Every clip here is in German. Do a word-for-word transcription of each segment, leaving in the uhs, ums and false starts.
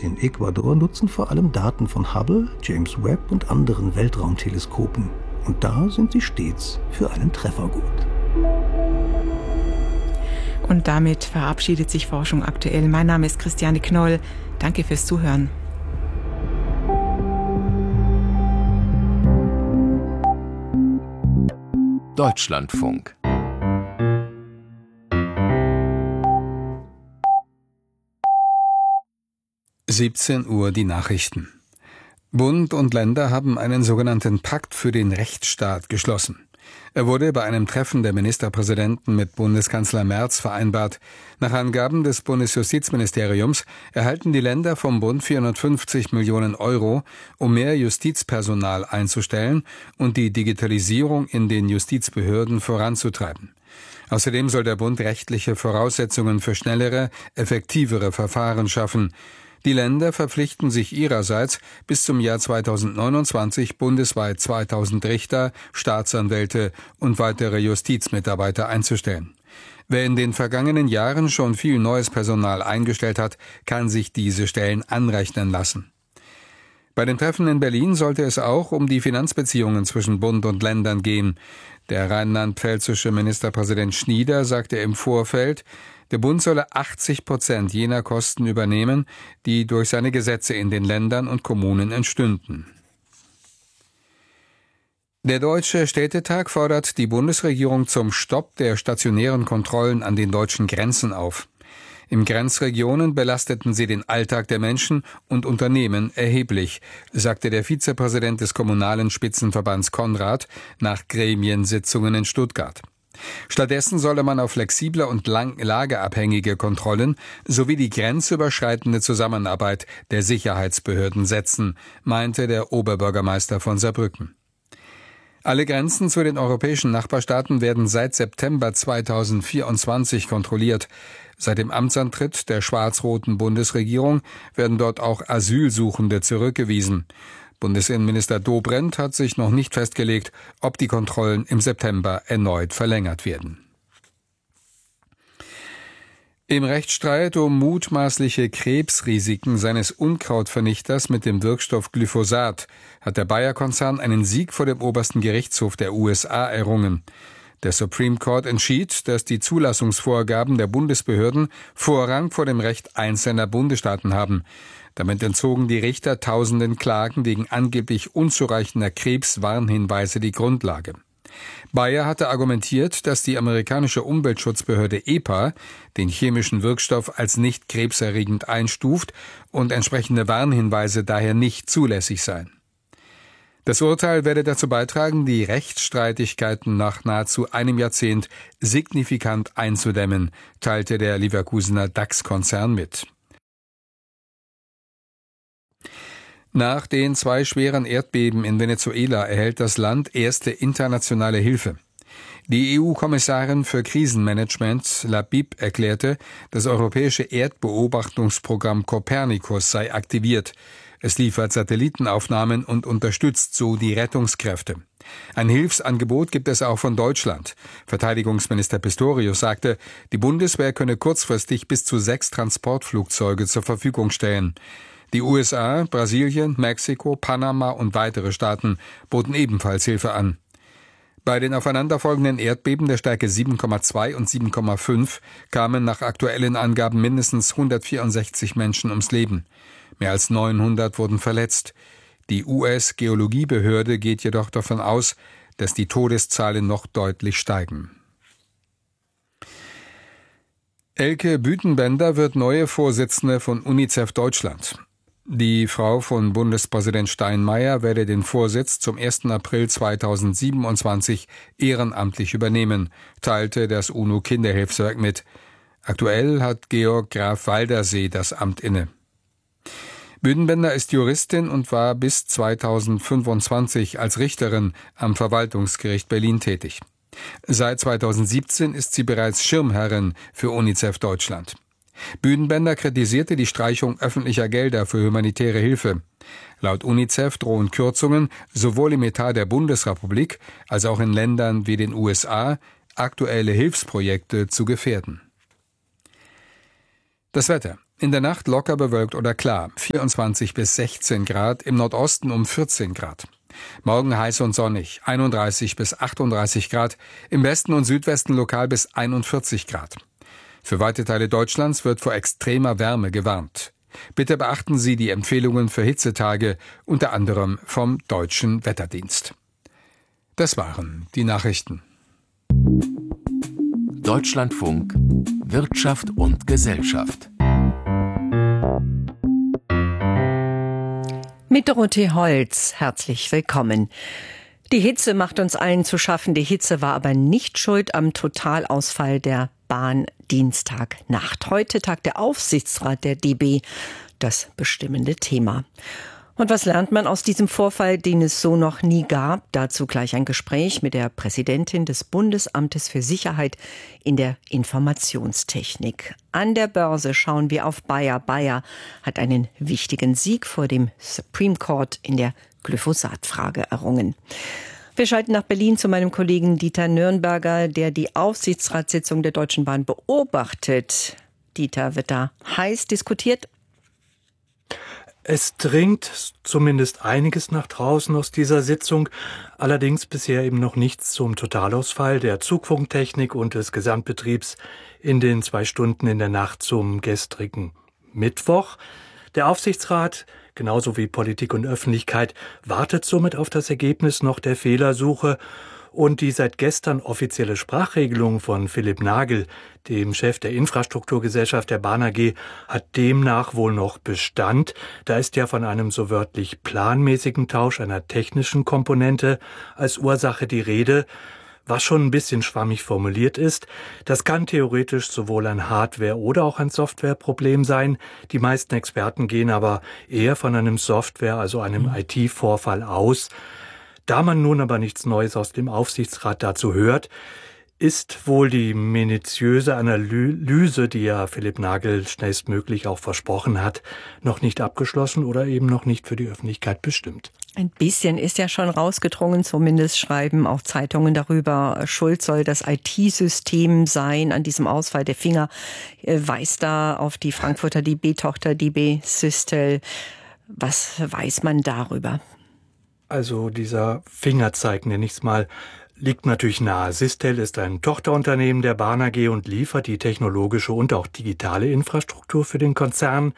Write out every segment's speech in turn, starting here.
in Ecuador nutzen vor allem Daten von Hubble, James Webb und anderen Weltraumteleskopen. Und da sind sie stets für einen Treffer gut. Und damit verabschiedet sich Forschung aktuell. Mein Name ist Christiane Knoll. Danke fürs Zuhören. Deutschlandfunk. siebzehn Uhr die Nachrichten. Bund und Länder haben einen sogenannten Pakt für den Rechtsstaat geschlossen. Er wurde bei einem Treffen der Ministerpräsidenten mit Bundeskanzler Merz vereinbart. Nach Angaben des Bundesjustizministeriums erhalten die Länder vom Bund vierhundertfünfzig Millionen Euro, um mehr Justizpersonal einzustellen und die Digitalisierung in den Justizbehörden voranzutreiben. Außerdem soll der Bund rechtliche Voraussetzungen für schnellere, effektivere Verfahren schaffen. Die Länder verpflichten sich ihrerseits, bis zum Jahr zweitausendneunundzwanzig bundesweit zweitausend Richter, Staatsanwälte und weitere Justizmitarbeiter einzustellen. Wer in den vergangenen Jahren schon viel neues Personal eingestellt hat, kann sich diese Stellen anrechnen lassen. Bei dem Treffen in Berlin sollte es auch um die Finanzbeziehungen zwischen Bund und Ländern gehen. Der rheinland-pfälzische Ministerpräsident Schnieder sagte im Vorfeld, der Bund solle achtzig Prozent jener Kosten übernehmen, die durch seine Gesetze in den Ländern und Kommunen entstünden. Der Deutsche Städtetag fordert die Bundesregierung zum Stopp der stationären Kontrollen an den deutschen Grenzen auf. In Grenzregionen belasteten sie den Alltag der Menschen und Unternehmen erheblich, sagte der Vizepräsident des Kommunalen Spitzenverbands Konrad nach Gremiensitzungen in Stuttgart. Stattdessen solle man auf flexible und lang- lageabhängige Kontrollen sowie die grenzüberschreitende Zusammenarbeit der Sicherheitsbehörden setzen, meinte der Oberbürgermeister von Saarbrücken. Alle Grenzen zu den europäischen Nachbarstaaten werden seit September zweitausendvierundzwanzig kontrolliert. Seit dem Amtsantritt der schwarz-roten Bundesregierung werden dort auch Asylsuchende zurückgewiesen. Bundesinnenminister Dobrindt hat sich noch nicht festgelegt, ob die Kontrollen im September erneut verlängert werden. Im Rechtsstreit um mutmaßliche Krebsrisiken seines Unkrautvernichters mit dem Wirkstoff Glyphosat hat der Bayer-Konzern einen Sieg vor dem obersten Gerichtshof der U S A errungen. Der Supreme Court entschied, dass die Zulassungsvorgaben der Bundesbehörden Vorrang vor dem Recht einzelner Bundesstaaten haben. Damit entzogen die Richter tausenden Klagen wegen angeblich unzureichender Krebswarnhinweise die Grundlage. Bayer hatte argumentiert, dass die amerikanische Umweltschutzbehörde E P A den chemischen Wirkstoff als nicht krebserregend einstuft und entsprechende Warnhinweise daher nicht zulässig seien. Das Urteil werde dazu beitragen, die Rechtsstreitigkeiten nach nahezu einem Jahrzehnt signifikant einzudämmen, teilte der Leverkusener DAX-Konzern mit. Nach den zwei schweren Erdbeben in Venezuela erhält das Land erste internationale Hilfe. Die E U-Kommissarin für Krisenmanagement, Labib, erklärte, das europäische Erdbeobachtungsprogramm Copernicus sei aktiviert. Es liefert Satellitenaufnahmen und unterstützt so die Rettungskräfte. Ein Hilfsangebot gibt es auch von Deutschland. Verteidigungsminister Pistorius sagte, die Bundeswehr könne kurzfristig bis zu sechs Transportflugzeuge zur Verfügung stellen. Die U S A, Brasilien, Mexiko, Panama und weitere Staaten boten ebenfalls Hilfe an. Bei den aufeinanderfolgenden Erdbeben der Stärke sieben Komma zwei und sieben Komma fünf kamen nach aktuellen Angaben mindestens hundertvierundsechzig Menschen ums Leben. Mehr als neunhundert wurden verletzt. Die U S-Geologiebehörde geht jedoch davon aus, dass die Todeszahlen noch deutlich steigen. Elke Bütenbender wird neue Vorsitzende von UNICEF Deutschland. Die Frau von Bundespräsident Steinmeier werde den Vorsitz zum ersten April zweitausendsiebenundzwanzig ehrenamtlich übernehmen, teilte das UNO-Kinderhilfswerk mit. Aktuell hat Georg Graf Waldersee das Amt inne. Büdenbender ist Juristin und war bis zweitausendfünfundzwanzig als Richterin am Verwaltungsgericht Berlin tätig. Seit zweitausendsiebzehn ist sie bereits Schirmherrin für UNICEF Deutschland. Büdenbender kritisierte die Streichung öffentlicher Gelder für humanitäre Hilfe. Laut UNICEF drohen Kürzungen sowohl im Etat der Bundesrepublik als auch in Ländern wie den U S A, aktuelle Hilfsprojekte zu gefährden. Das Wetter. In der Nacht locker bewölkt oder klar, vierundzwanzig bis sechzehn Grad, im Nordosten um vierzehn Grad. Morgen heiß und sonnig, einunddreißig bis achtunddreißig Grad, im Westen und Südwesten lokal bis einundvierzig Grad. Für weite Teile Deutschlands wird vor extremer Wärme gewarnt. Bitte beachten Sie die Empfehlungen für Hitzetage, unter anderem vom Deutschen Wetterdienst. Das waren die Nachrichten. Deutschlandfunk Wirtschaft und Gesellschaft. Mit Dorothee Holz, herzlich willkommen. Die Hitze macht uns allen zu schaffen. Die Hitze war aber nicht schuld am Totalausfall der Bahn Dienstagnacht. Heute tagt der Aufsichtsrat der D B, das bestimmende Thema. Und was lernt man aus diesem Vorfall, den es so noch nie gab? Dazu gleich ein Gespräch mit der Präsidentin des Bundesamtes für Sicherheit in der Informationstechnik. An der Börse schauen wir auf Bayer. Bayer hat einen wichtigen Sieg vor dem Supreme Court in der Glyphosat-Frage errungen. Wir schalten nach Berlin zu meinem Kollegen Dieter Nürnberger, der die Aufsichtsratssitzung der Deutschen Bahn beobachtet. Dieter, wird da heiß diskutiert? Es dringt zumindest einiges nach draußen aus dieser Sitzung, allerdings bisher eben noch nichts zum Totalausfall der Zugfunktechnik und des Gesamtbetriebs in den zwei Stunden in der Nacht zum gestrigen Mittwoch. Der Aufsichtsrat, genauso wie Politik und Öffentlichkeit, wartet somit auf das Ergebnis noch der Fehlersuche. Und die seit gestern offizielle Sprachregelung von Philipp Nagel, dem Chef der Infrastrukturgesellschaft der Bahn A G, hat demnach wohl noch Bestand. Da ist ja von einem so wörtlich planmäßigen Tausch einer technischen Komponente als Ursache die Rede, was schon ein bisschen schwammig formuliert ist. Das kann theoretisch sowohl ein Hardware- oder auch ein Softwareproblem sein. Die meisten Experten gehen aber eher von einem Software-, also einem I T-Vorfall aus. Da man nun aber nichts Neues aus dem Aufsichtsrat dazu hört, ist wohl die minutiöse Analyse, die ja Philipp Nagel schnellstmöglich auch versprochen hat, noch nicht abgeschlossen oder eben noch nicht für die Öffentlichkeit bestimmt. Ein bisschen ist ja schon rausgedrungen, zumindest schreiben auch Zeitungen darüber. Schuld soll das I T-System sein an diesem Ausfall. Der Finger weist da auf die Frankfurter D B-Tochter D B Systel. Was weiß man darüber? Also dieser Fingerzeig, nenne ich es mal, liegt natürlich nahe. Systel ist ein Tochterunternehmen der Bahn A G und liefert die technologische und auch digitale Infrastruktur für den Konzern.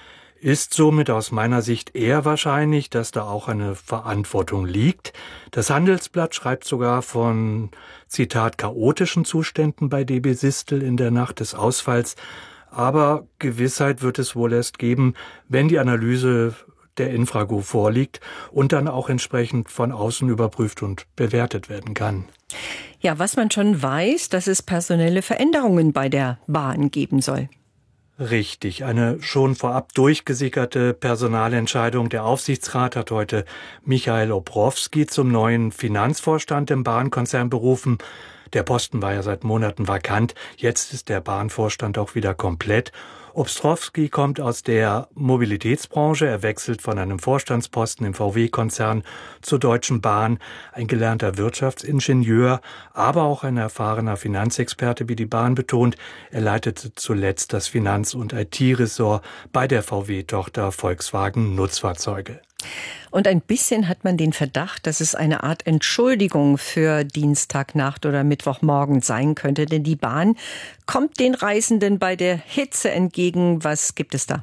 Ist somit aus meiner Sicht eher wahrscheinlich, dass da auch eine Verantwortung liegt. Das Handelsblatt schreibt sogar von, Zitat, chaotischen Zuständen bei D B Systel in der Nacht des Ausfalls. Aber Gewissheit wird es wohl erst geben, wenn die Analyse der Infrago vorliegt und dann auch entsprechend von außen überprüft und bewertet werden kann. Ja, was man schon weiß, dass es personelle Veränderungen bei der Bahn geben soll. Richtig, eine schon vorab durchgesickerte Personalentscheidung. Der Aufsichtsrat hat heute Michael Obrowski zum neuen Finanzvorstand im Bahnkonzern berufen. Der Posten war ja seit Monaten vakant. Jetzt ist der Bahnvorstand auch wieder komplett. Ostrowski kommt aus der Mobilitätsbranche. Er wechselt von einem Vorstandsposten im V W-Konzern zur Deutschen Bahn. Ein gelernter Wirtschaftsingenieur, aber auch ein erfahrener Finanzexperte, wie die Bahn betont. Er leitete zuletzt das Finanz- und I T-Ressort bei der V W-Tochter Volkswagen Nutzfahrzeuge. Und ein bisschen hat man den Verdacht, dass es eine Art Entschuldigung für Dienstagnacht oder Mittwochmorgen sein könnte. Denn die Bahn kommt den Reisenden bei der Hitze entgegen. Was gibt es da?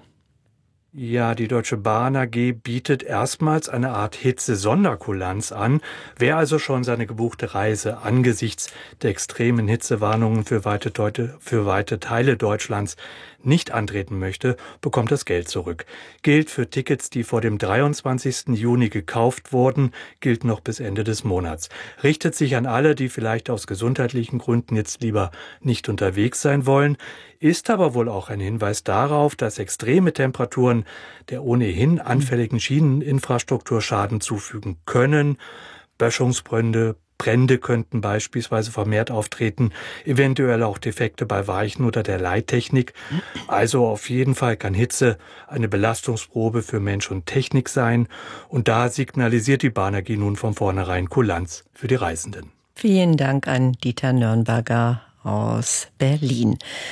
Ja, die Deutsche Bahn A G bietet erstmals eine Art Hitze-Sonderkulanz an. Wer also schon seine gebuchte Reise angesichts der extremen Hitzewarnungen für weite, Deute, für weite Teile Deutschlands nicht antreten möchte, bekommt das Geld zurück. Gilt für Tickets, die vor dem dreiundzwanzigsten Juni gekauft wurden, gilt noch bis Ende des Monats. Richtet sich an alle, die vielleicht aus gesundheitlichen Gründen jetzt lieber nicht unterwegs sein wollen, ist aber wohl auch ein Hinweis darauf, dass extreme Temperaturen der ohnehin anfälligen Schieneninfrastruktur Schaden zufügen können. Böschungsbrände, Brände könnten beispielsweise vermehrt auftreten, eventuell auch Defekte bei Weichen oder der Leittechnik. Also auf jeden Fall kann Hitze eine Belastungsprobe für Mensch und Technik sein. Und da signalisiert die Bahn A G nun von vornherein Kulanz für die Reisenden. Vielen Dank an Dieter Nürnberger aus Berlin.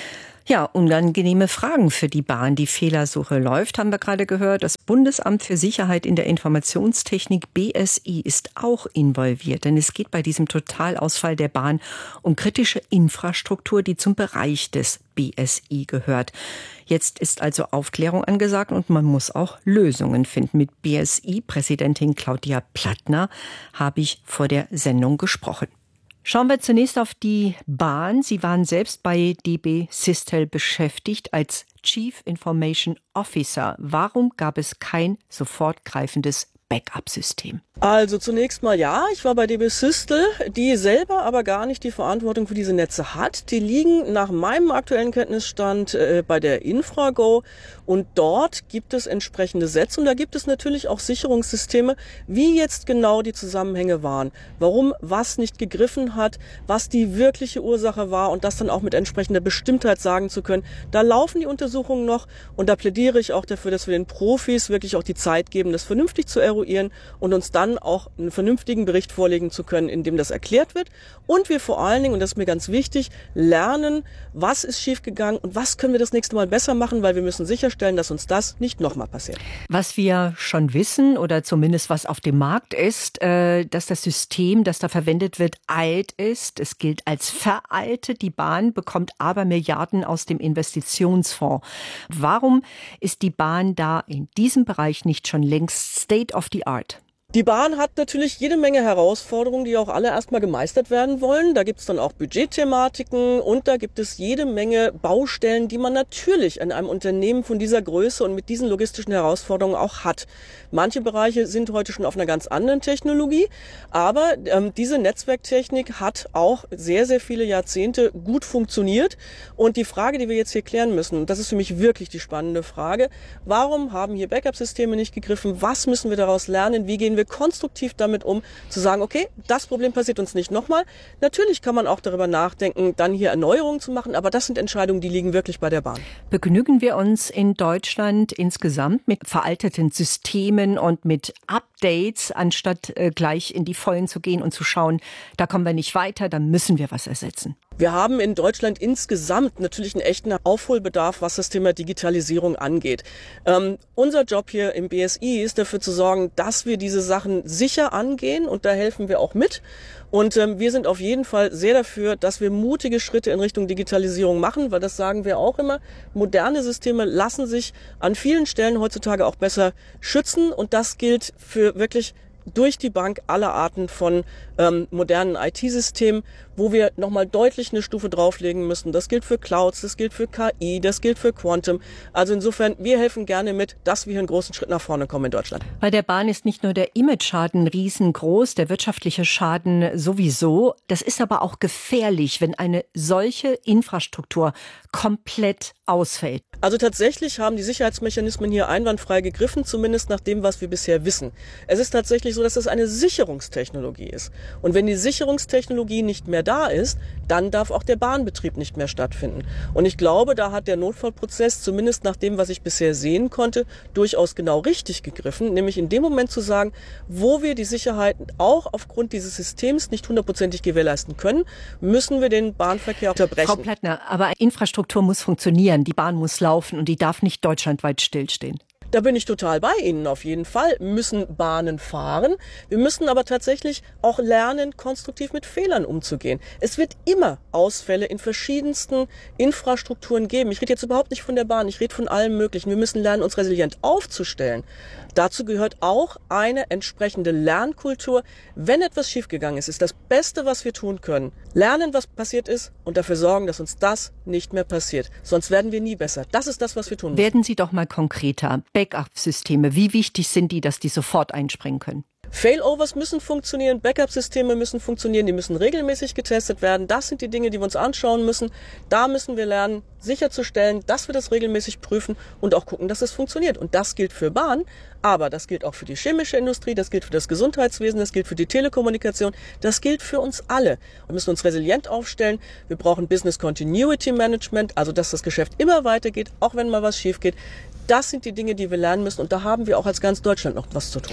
Ja, unangenehme Fragen für die Bahn. Die Fehlersuche läuft, haben wir gerade gehört. Das Bundesamt für Sicherheit in der Informationstechnik, B S I, ist auch involviert. Denn es geht bei diesem Totalausfall der Bahn um kritische Infrastruktur, die zum Bereich des B S I gehört. Jetzt ist also Aufklärung angesagt und man muss auch Lösungen finden. Mit B S I-Präsidentin Claudia Plattner habe ich vor der Sendung gesprochen. Schauen wir zunächst auf die Bahn. Sie waren selbst bei D B Sistel beschäftigt als Chief Information Officer. Warum gab es kein sofort greifendes Backup-System? Also zunächst mal ja, ich war bei D B Sistel, die selber aber gar nicht die Verantwortung für diese Netze hat. Die liegen nach meinem aktuellen Kenntnisstand äh, bei der Infrago und dort gibt es entsprechende Sätze und da gibt es natürlich auch Sicherungssysteme, wie jetzt genau die Zusammenhänge waren, warum was nicht gegriffen hat, was die wirkliche Ursache war und das dann auch mit entsprechender Bestimmtheit sagen zu können. Da laufen die Untersuchungen noch und da plädiere ich auch dafür, dass wir den Profis wirklich auch die Zeit geben, das vernünftig zu eruieren und uns dann auch einen vernünftigen Bericht vorlegen zu können, in dem das erklärt wird. Und wir vor allen Dingen, und das ist mir ganz wichtig, lernen, was ist schiefgegangen und was können wir das nächste Mal besser machen, weil wir müssen sicherstellen, dass uns das nicht nochmal passiert. Was wir schon wissen oder zumindest was auf dem Markt ist, äh, dass das System, das da verwendet wird, alt ist. Es gilt als veraltet. Die Bahn bekommt aber Milliarden aus dem Investitionsfonds. Warum ist die Bahn da in diesem Bereich nicht schon längst State of the Art? Die Bahn hat natürlich jede Menge Herausforderungen, die auch alle erstmal gemeistert werden wollen. Da gibt es dann auch Budgetthematiken und da gibt es jede Menge Baustellen, die man natürlich in einem Unternehmen von dieser Größe und mit diesen logistischen Herausforderungen auch hat. Manche Bereiche sind heute schon auf einer ganz anderen Technologie, aber ähm, diese Netzwerktechnik hat auch sehr, sehr viele Jahrzehnte gut funktioniert. Und die Frage, die wir jetzt hier klären müssen, und das ist für mich wirklich die spannende Frage, warum haben hier Backup-Systeme nicht gegriffen? Was müssen wir daraus lernen? Wie gehen wir konstruktiv damit um, zu sagen, okay, das Problem passiert uns nicht nochmal. Natürlich kann man auch darüber nachdenken, dann hier Erneuerungen zu machen, aber das sind Entscheidungen, die liegen wirklich bei der Bahn. Begnügen wir uns in Deutschland insgesamt mit veralteten Systemen und mit Updates, anstatt äh, gleich in die Vollen zu gehen und zu schauen, da kommen wir nicht weiter, da müssen wir was ersetzen? Wir haben in Deutschland insgesamt natürlich einen echten Aufholbedarf, was das Thema Digitalisierung angeht. Ähm, unser Job hier im B S I ist dafür zu sorgen, dass wir diese Sachen sicher angehen und da helfen wir auch mit. Und ähm, wir sind auf jeden Fall sehr dafür, dass wir mutige Schritte in Richtung Digitalisierung machen, weil das sagen wir auch immer. Moderne Systeme lassen sich an vielen Stellen heutzutage auch besser schützen und das gilt für wirklich durch die Bank alle Arten von ähm, modernen I T-Systemen, wo wir nochmal deutlich eine Stufe drauflegen müssen. Das gilt für Clouds, das gilt für K I, das gilt für Quantum. Also insofern, wir helfen gerne mit, dass wir hier einen großen Schritt nach vorne kommen in Deutschland. Bei der Bahn ist nicht nur der Image-Schaden riesengroß, der wirtschaftliche Schaden sowieso. Das ist aber auch gefährlich, wenn eine solche Infrastruktur komplett ausfällt. Also tatsächlich haben die Sicherheitsmechanismen hier einwandfrei gegriffen, zumindest nach dem, was wir bisher wissen. Es ist tatsächlich so, dass das eine Sicherungstechnologie ist. Und wenn die Sicherungstechnologie nicht mehr da ist, dann darf auch der Bahnbetrieb nicht mehr stattfinden. Und ich glaube, da hat der Notfallprozess, zumindest nach dem, was ich bisher sehen konnte, durchaus genau richtig gegriffen. Nämlich in dem Moment zu sagen, wo wir die Sicherheit auch aufgrund dieses Systems nicht hundertprozentig gewährleisten können, müssen wir den Bahnverkehr unterbrechen. Frau Plattner, aber Infrastruktur muss funktionieren, die Bahn muss laufen und die darf nicht deutschlandweit stillstehen. Da bin ich total bei Ihnen. Auf jeden Fall müssen Bahnen fahren. Wir müssen aber tatsächlich auch lernen, konstruktiv mit Fehlern umzugehen. Es wird immer Ausfälle in verschiedensten Infrastrukturen geben. Ich rede jetzt überhaupt nicht von der Bahn, ich rede von allem Möglichen. Wir müssen lernen, uns resilient aufzustellen. Dazu gehört auch eine entsprechende Lernkultur. Wenn etwas schiefgegangen ist, ist das Beste, was wir tun können, lernen, was passiert ist und dafür sorgen, dass uns das nicht mehr passiert. Sonst werden wir nie besser. Das ist das, was wir tun müssen. Werden Sie doch mal konkreter. Backup-Systeme, wie wichtig sind die, dass die sofort einspringen können? Failovers müssen funktionieren, Backup-Systeme müssen funktionieren, die müssen regelmäßig getestet werden. Das sind die Dinge, die wir uns anschauen müssen. Da müssen wir lernen, sicherzustellen, dass wir das regelmäßig prüfen und auch gucken, dass es funktioniert. Und das gilt für Bahn, aber das gilt auch für die chemische Industrie, das gilt für das Gesundheitswesen, das gilt für die Telekommunikation, das gilt für uns alle. Wir müssen uns resilient aufstellen. Wir brauchen Business Continuity Management, also dass das Geschäft immer weitergeht, auch wenn mal was schief geht. Das sind die Dinge, die wir lernen müssen und da haben wir auch als ganz Deutschland noch was zu tun.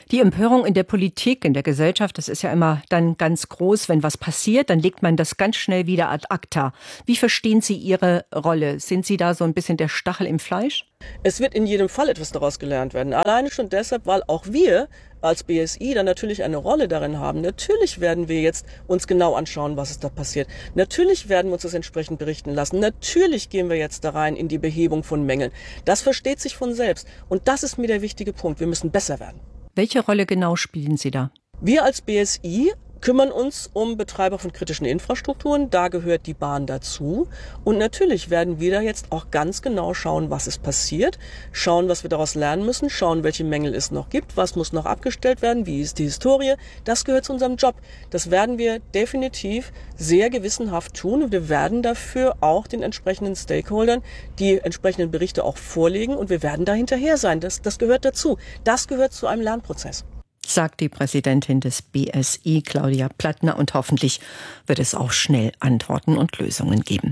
Die Empörung in der Politik, in der Gesellschaft, das ist ja immer dann ganz groß. Wenn was passiert, dann legt man das ganz schnell wieder ad acta. Wie verstehen Sie Ihre Rolle? Sind Sie da so ein bisschen der Stachel im Fleisch? Es wird in jedem Fall etwas daraus gelernt werden. Alleine schon deshalb, weil auch wir als B S I dann natürlich eine Rolle darin haben. Natürlich werden wir jetzt uns genau anschauen, was ist da passiert. Natürlich werden wir uns das entsprechend berichten lassen. Natürlich gehen wir jetzt da rein in die Behebung von Mängeln. Das versteht sich von selbst. Und das ist mir der wichtige Punkt. Wir müssen besser werden. Welche Rolle genau spielen Sie da? Wir als B S I kümmern uns um Betreiber von kritischen Infrastrukturen. Da gehört die Bahn dazu. Und natürlich werden wir da jetzt auch ganz genau schauen, was ist passiert, schauen, was wir daraus lernen müssen, schauen, welche Mängel es noch gibt, was muss noch abgestellt werden, wie ist die Historie. Das gehört zu unserem Job. Das werden wir definitiv sehr gewissenhaft tun. Und wir werden dafür auch den entsprechenden Stakeholdern die entsprechenden Berichte auch vorlegen. Und wir werden da hinterher sein. Das, das gehört dazu. Das gehört zu einem Lernprozess. Sagt die Präsidentin des B S I, Claudia Plattner, und hoffentlich wird es auch schnell Antworten und Lösungen geben.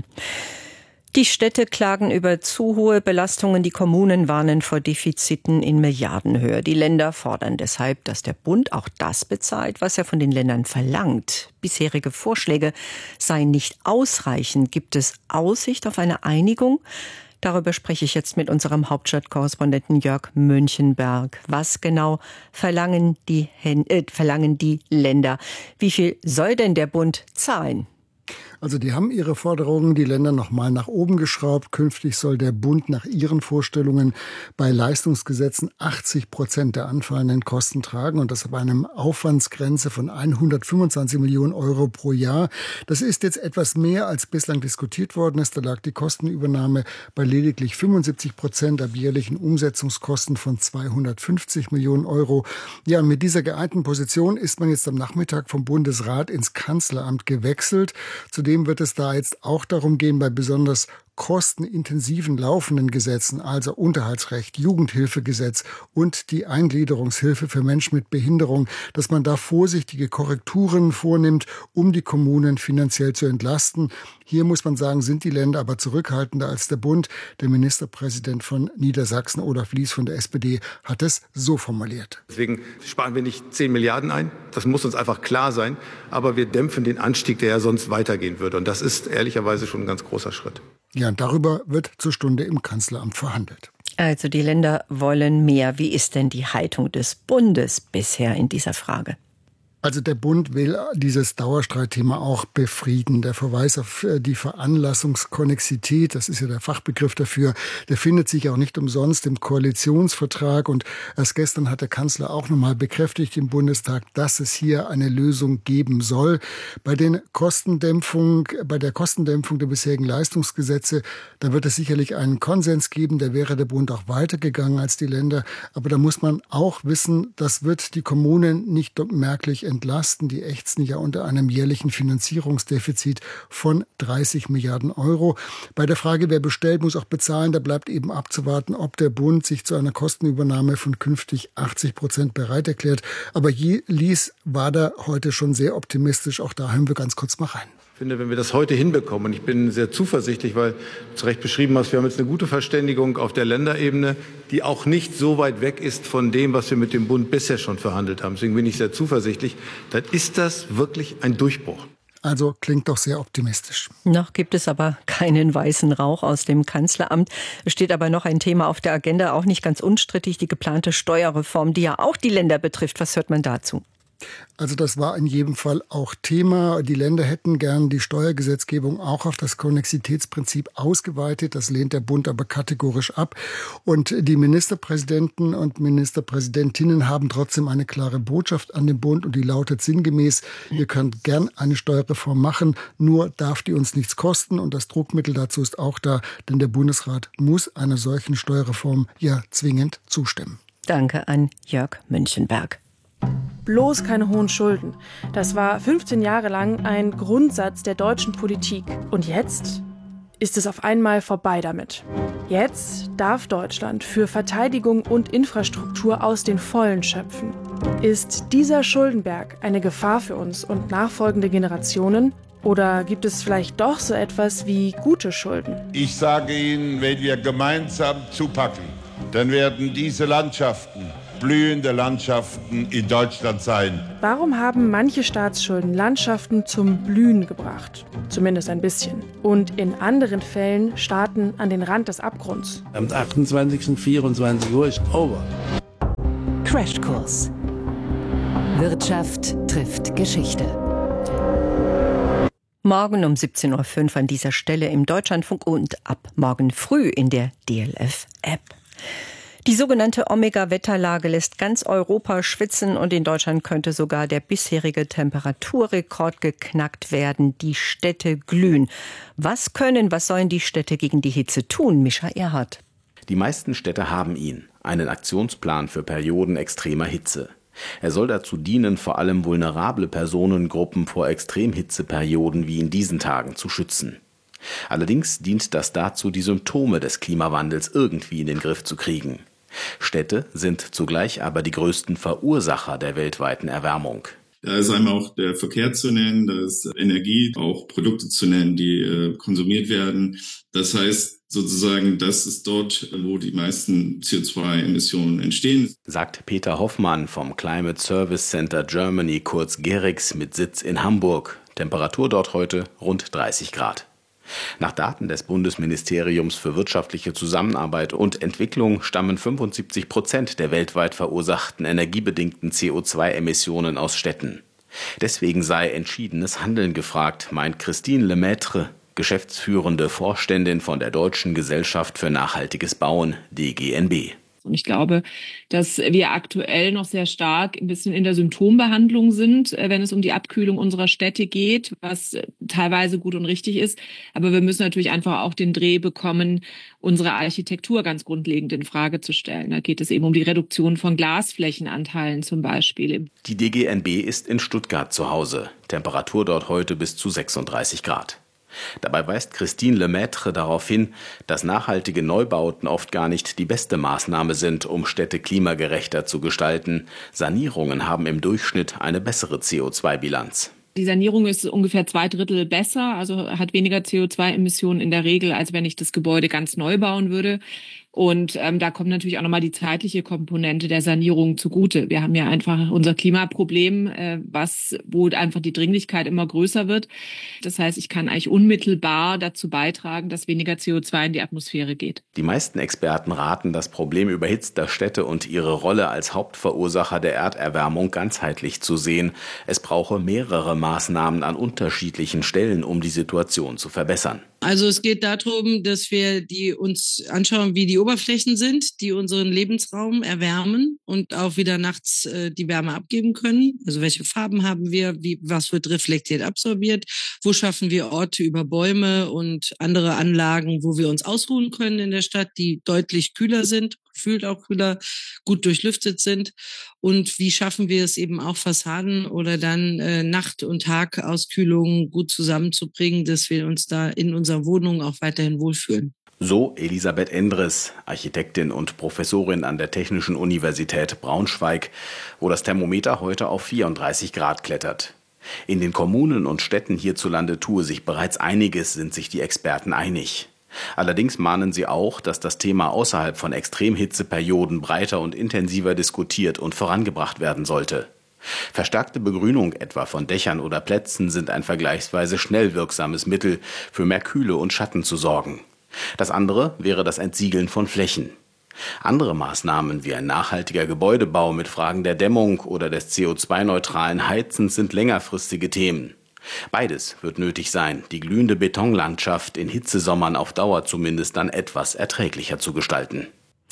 Die Städte klagen über zu hohe Belastungen, die Kommunen warnen vor Defiziten in Milliardenhöhe. Die Länder fordern deshalb, dass der Bund auch das bezahlt, was er von den Ländern verlangt. Bisherige Vorschläge seien nicht ausreichend. Gibt es Aussicht auf eine Einigung? Darüber spreche ich jetzt mit unserem Hauptstadtkorrespondenten Jörg Münchenberg. Was genau verlangen die, äh, verlangen die Länder? Wie viel soll denn der Bund zahlen? Also die haben ihre Forderungen, die Länder noch mal nach oben geschraubt. Künftig soll der Bund nach ihren Vorstellungen bei Leistungsgesetzen achtzig Prozent der anfallenden Kosten tragen und das bei einer Aufwandsgrenze von hundertfünfundzwanzig Millionen Euro pro Jahr. Das ist jetzt etwas mehr, als bislang diskutiert worden ist. Da lag die Kostenübernahme bei lediglich fünfundsiebzig Prozent ab jährlichen Umsetzungskosten von zweihundertfünfzig Millionen Euro. Ja, und mit dieser geeinten Position ist man jetzt am Nachmittag vom Bundesrat ins Kanzleramt gewechselt. Zudem wird es da jetzt auch darum gehen, bei besonders kostenintensiven laufenden Gesetzen, also Unterhaltsrecht, Jugendhilfegesetz und die Eingliederungshilfe für Menschen mit Behinderung, dass man da vorsichtige Korrekturen vornimmt, um die Kommunen finanziell zu entlasten. Hier muss man sagen, sind die Länder aber zurückhaltender als der Bund. Der Ministerpräsident von Niedersachsen, Olaf Lies von der S P D, hat es so formuliert. Deswegen sparen wir nicht zehn Milliarden ein. Das muss uns einfach klar sein. Aber wir dämpfen den Anstieg, der ja sonst weitergehen würde. Und das ist ehrlicherweise schon ein ganz großer Schritt. Ja, und darüber wird zur Stunde im Kanzleramt verhandelt. Also die Länder wollen mehr. Wie ist denn die Haltung des Bundes bisher in dieser Frage? Also der Bund will dieses Dauerstreitthema auch befrieden. Der Verweis auf die Veranlassungskonnexität, das ist ja der Fachbegriff dafür, der findet sich auch nicht umsonst im Koalitionsvertrag. Und erst gestern hat der Kanzler auch nochmal bekräftigt im Bundestag, dass es hier eine Lösung geben soll. Bei den Kostendämpfung, bei der Kostendämpfung der bisherigen Leistungsgesetze, da wird es sicherlich einen Konsens geben. Da wäre der Bund auch weitergegangen als die Länder. Aber da muss man auch wissen, das wird die Kommunen nicht merklich entlasten. Die ächzen ja unter einem jährlichen Finanzierungsdefizit von dreißig Milliarden Euro. Bei der Frage, wer bestellt, muss auch bezahlen. Da bleibt eben abzuwarten, ob der Bund sich zu einer Kostenübernahme von künftig achtzig Prozent bereit erklärt. Aber Lies war da heute schon sehr optimistisch. Auch da hören wir ganz kurz mal rein. Ich finde, wenn wir das heute hinbekommen, und ich bin sehr zuversichtlich, weil du zu Recht beschrieben hast, wir haben jetzt eine gute Verständigung auf der Länderebene, die auch nicht so weit weg ist von dem, was wir mit dem Bund bisher schon verhandelt haben. Deswegen bin ich sehr zuversichtlich. Dann ist das wirklich ein Durchbruch. Also klingt doch sehr optimistisch. Noch gibt es aber keinen weißen Rauch aus dem Kanzleramt. Es steht aber noch ein Thema auf der Agenda, auch nicht ganz unstrittig, die geplante Steuerreform, die ja auch die Länder betrifft. Was hört man dazu? Also das war in jedem Fall auch Thema. Die Länder hätten gern die Steuergesetzgebung auch auf das Konnexitätsprinzip ausgeweitet. Das lehnt der Bund aber kategorisch ab. Und die Ministerpräsidenten und Ministerpräsidentinnen haben trotzdem eine klare Botschaft an den Bund und die lautet sinngemäß, ihr könnt gern eine Steuerreform machen, nur darf die uns nichts kosten. Und das Druckmittel dazu ist auch da, denn der Bundesrat muss einer solchen Steuerreform ja zwingend zustimmen. Danke an Jörg Münchenberg. Bloß keine hohen Schulden. Das war fünfzehn Jahre lang ein Grundsatz der deutschen Politik. Und jetzt ist es auf einmal vorbei damit. Jetzt darf Deutschland für Verteidigung und Infrastruktur aus den Vollen schöpfen. Ist dieser Schuldenberg eine Gefahr für uns und nachfolgende Generationen? Oder gibt es vielleicht doch so etwas wie gute Schulden? Ich sage Ihnen, wenn wir gemeinsam zupacken, dann werden diese Landschaften blühende Landschaften in Deutschland sein. Warum haben manche Staatsschulden Landschaften zum Blühen gebracht? Zumindest ein bisschen. Und in anderen Fällen Staaten an den Rand des Abgrunds. Am achtundzwanzigsten vierundzwanzig Uhr ist over. Crashkurs. Wirtschaft trifft Geschichte. Morgen um siebzehn Uhr fünf an dieser Stelle im Deutschlandfunk und ab morgen früh in der D L F-App. Die sogenannte Omega-Wetterlage lässt ganz Europa schwitzen und in Deutschland könnte sogar der bisherige Temperaturrekord geknackt werden. Die Städte glühen. Was können, was sollen die Städte gegen die Hitze tun, Mischa Erhardt? Die meisten Städte haben ihn, einen Aktionsplan für Perioden extremer Hitze. Er soll dazu dienen, vor allem vulnerable Personengruppen vor Extremhitzeperioden wie in diesen Tagen zu schützen. Allerdings dient das dazu, die Symptome des Klimawandels irgendwie in den Griff zu kriegen. Städte sind zugleich aber die größten Verursacher der weltweiten Erwärmung. Da ist einmal auch der Verkehr zu nennen, da ist Energie, auch Produkte zu nennen, die äh, konsumiert werden. Das heißt sozusagen, das ist dort, wo die meisten C O zwei Emissionen entstehen. Sagt Peter Hoffmann vom Climate Service Center Germany, kurz GERIX, mit Sitz in Hamburg. Temperatur dort heute rund dreißig Grad. Nach Daten des Bundesministeriums für wirtschaftliche Zusammenarbeit und Entwicklung stammen fünfundsiebzig Prozent der weltweit verursachten energiebedingten C O zwei Emissionen aus Städten. Deswegen sei entschiedenes Handeln gefragt, meint Christine Lemaitre, geschäftsführende Vorständin von der Deutschen Gesellschaft für nachhaltiges Bauen, D G N B. Und ich glaube, dass wir aktuell noch sehr stark ein bisschen in der Symptombehandlung sind, wenn es um die Abkühlung unserer Städte geht, was teilweise gut und richtig ist. Aber wir müssen natürlich einfach auch den Dreh bekommen, unsere Architektur ganz grundlegend in Frage zu stellen. Da geht es eben um die Reduktion von Glasflächenanteilen zum Beispiel. Die D G N B ist in Stuttgart zu Hause. Temperatur dort heute bis zu sechsunddreißig Grad. Dabei weist Christine Lemaitre darauf hin, dass nachhaltige Neubauten oft gar nicht die beste Maßnahme sind, um Städte klimagerechter zu gestalten. Sanierungen haben im Durchschnitt eine bessere C O zwei Bilanz. Die Sanierung ist ungefähr zwei Drittel besser, also hat weniger C O zwei Emissionen in der Regel, als wenn ich das Gebäude ganz neu bauen würde. Und ähm, da kommt natürlich auch nochmal die zeitliche Komponente der Sanierung zugute. Wir haben ja einfach unser Klimaproblem, äh, was wo einfach die Dringlichkeit immer größer wird. Das heißt, ich kann eigentlich unmittelbar dazu beitragen, dass weniger C O zwei in die Atmosphäre geht. Die meisten Experten raten, das Problem überhitzter Städte und ihre Rolle als Hauptverursacher der Erderwärmung ganzheitlich zu sehen. Es brauche mehrere Maßnahmen an unterschiedlichen Stellen, um die Situation zu verbessern. Also es geht darum, dass wir die uns anschauen, wie die Oberflächen sind, die unseren Lebensraum erwärmen und auch wieder nachts äh, die Wärme abgeben können. Also welche Farben haben wir, wie, was wird reflektiert absorbiert, wo schaffen wir Orte über Bäume und andere Anlagen, wo wir uns ausruhen können in der Stadt, die deutlich kühler sind, gefühlt auch kühler, gut durchlüftet sind. Und wie schaffen wir es eben auch Fassaden oder dann äh, Nacht- und Tagauskühlung gut zusammenzubringen, dass wir uns da in unserer Wohnung auch weiterhin wohlfühlen. So Elisabeth Endres, Architektin und Professorin an der Technischen Universität Braunschweig, wo das Thermometer heute auf vierunddreißig Grad klettert. In den Kommunen und Städten hierzulande tue sich bereits einiges, sind sich die Experten einig. Allerdings mahnen sie auch, dass das Thema außerhalb von Extremhitzeperioden breiter und intensiver diskutiert und vorangebracht werden sollte. Verstärkte Begrünung etwa von Dächern oder Plätzen sind ein vergleichsweise schnell wirksames Mittel, für mehr Kühle und Schatten zu sorgen. Das andere wäre das Entsiegeln von Flächen. Andere Maßnahmen wie ein nachhaltiger Gebäudebau mit Fragen der Dämmung oder des C O zwei neutralen Heizens sind längerfristige Themen. Beides wird nötig sein, die glühende Betonlandschaft in Hitzesommern auf Dauer zumindest dann etwas erträglicher zu gestalten.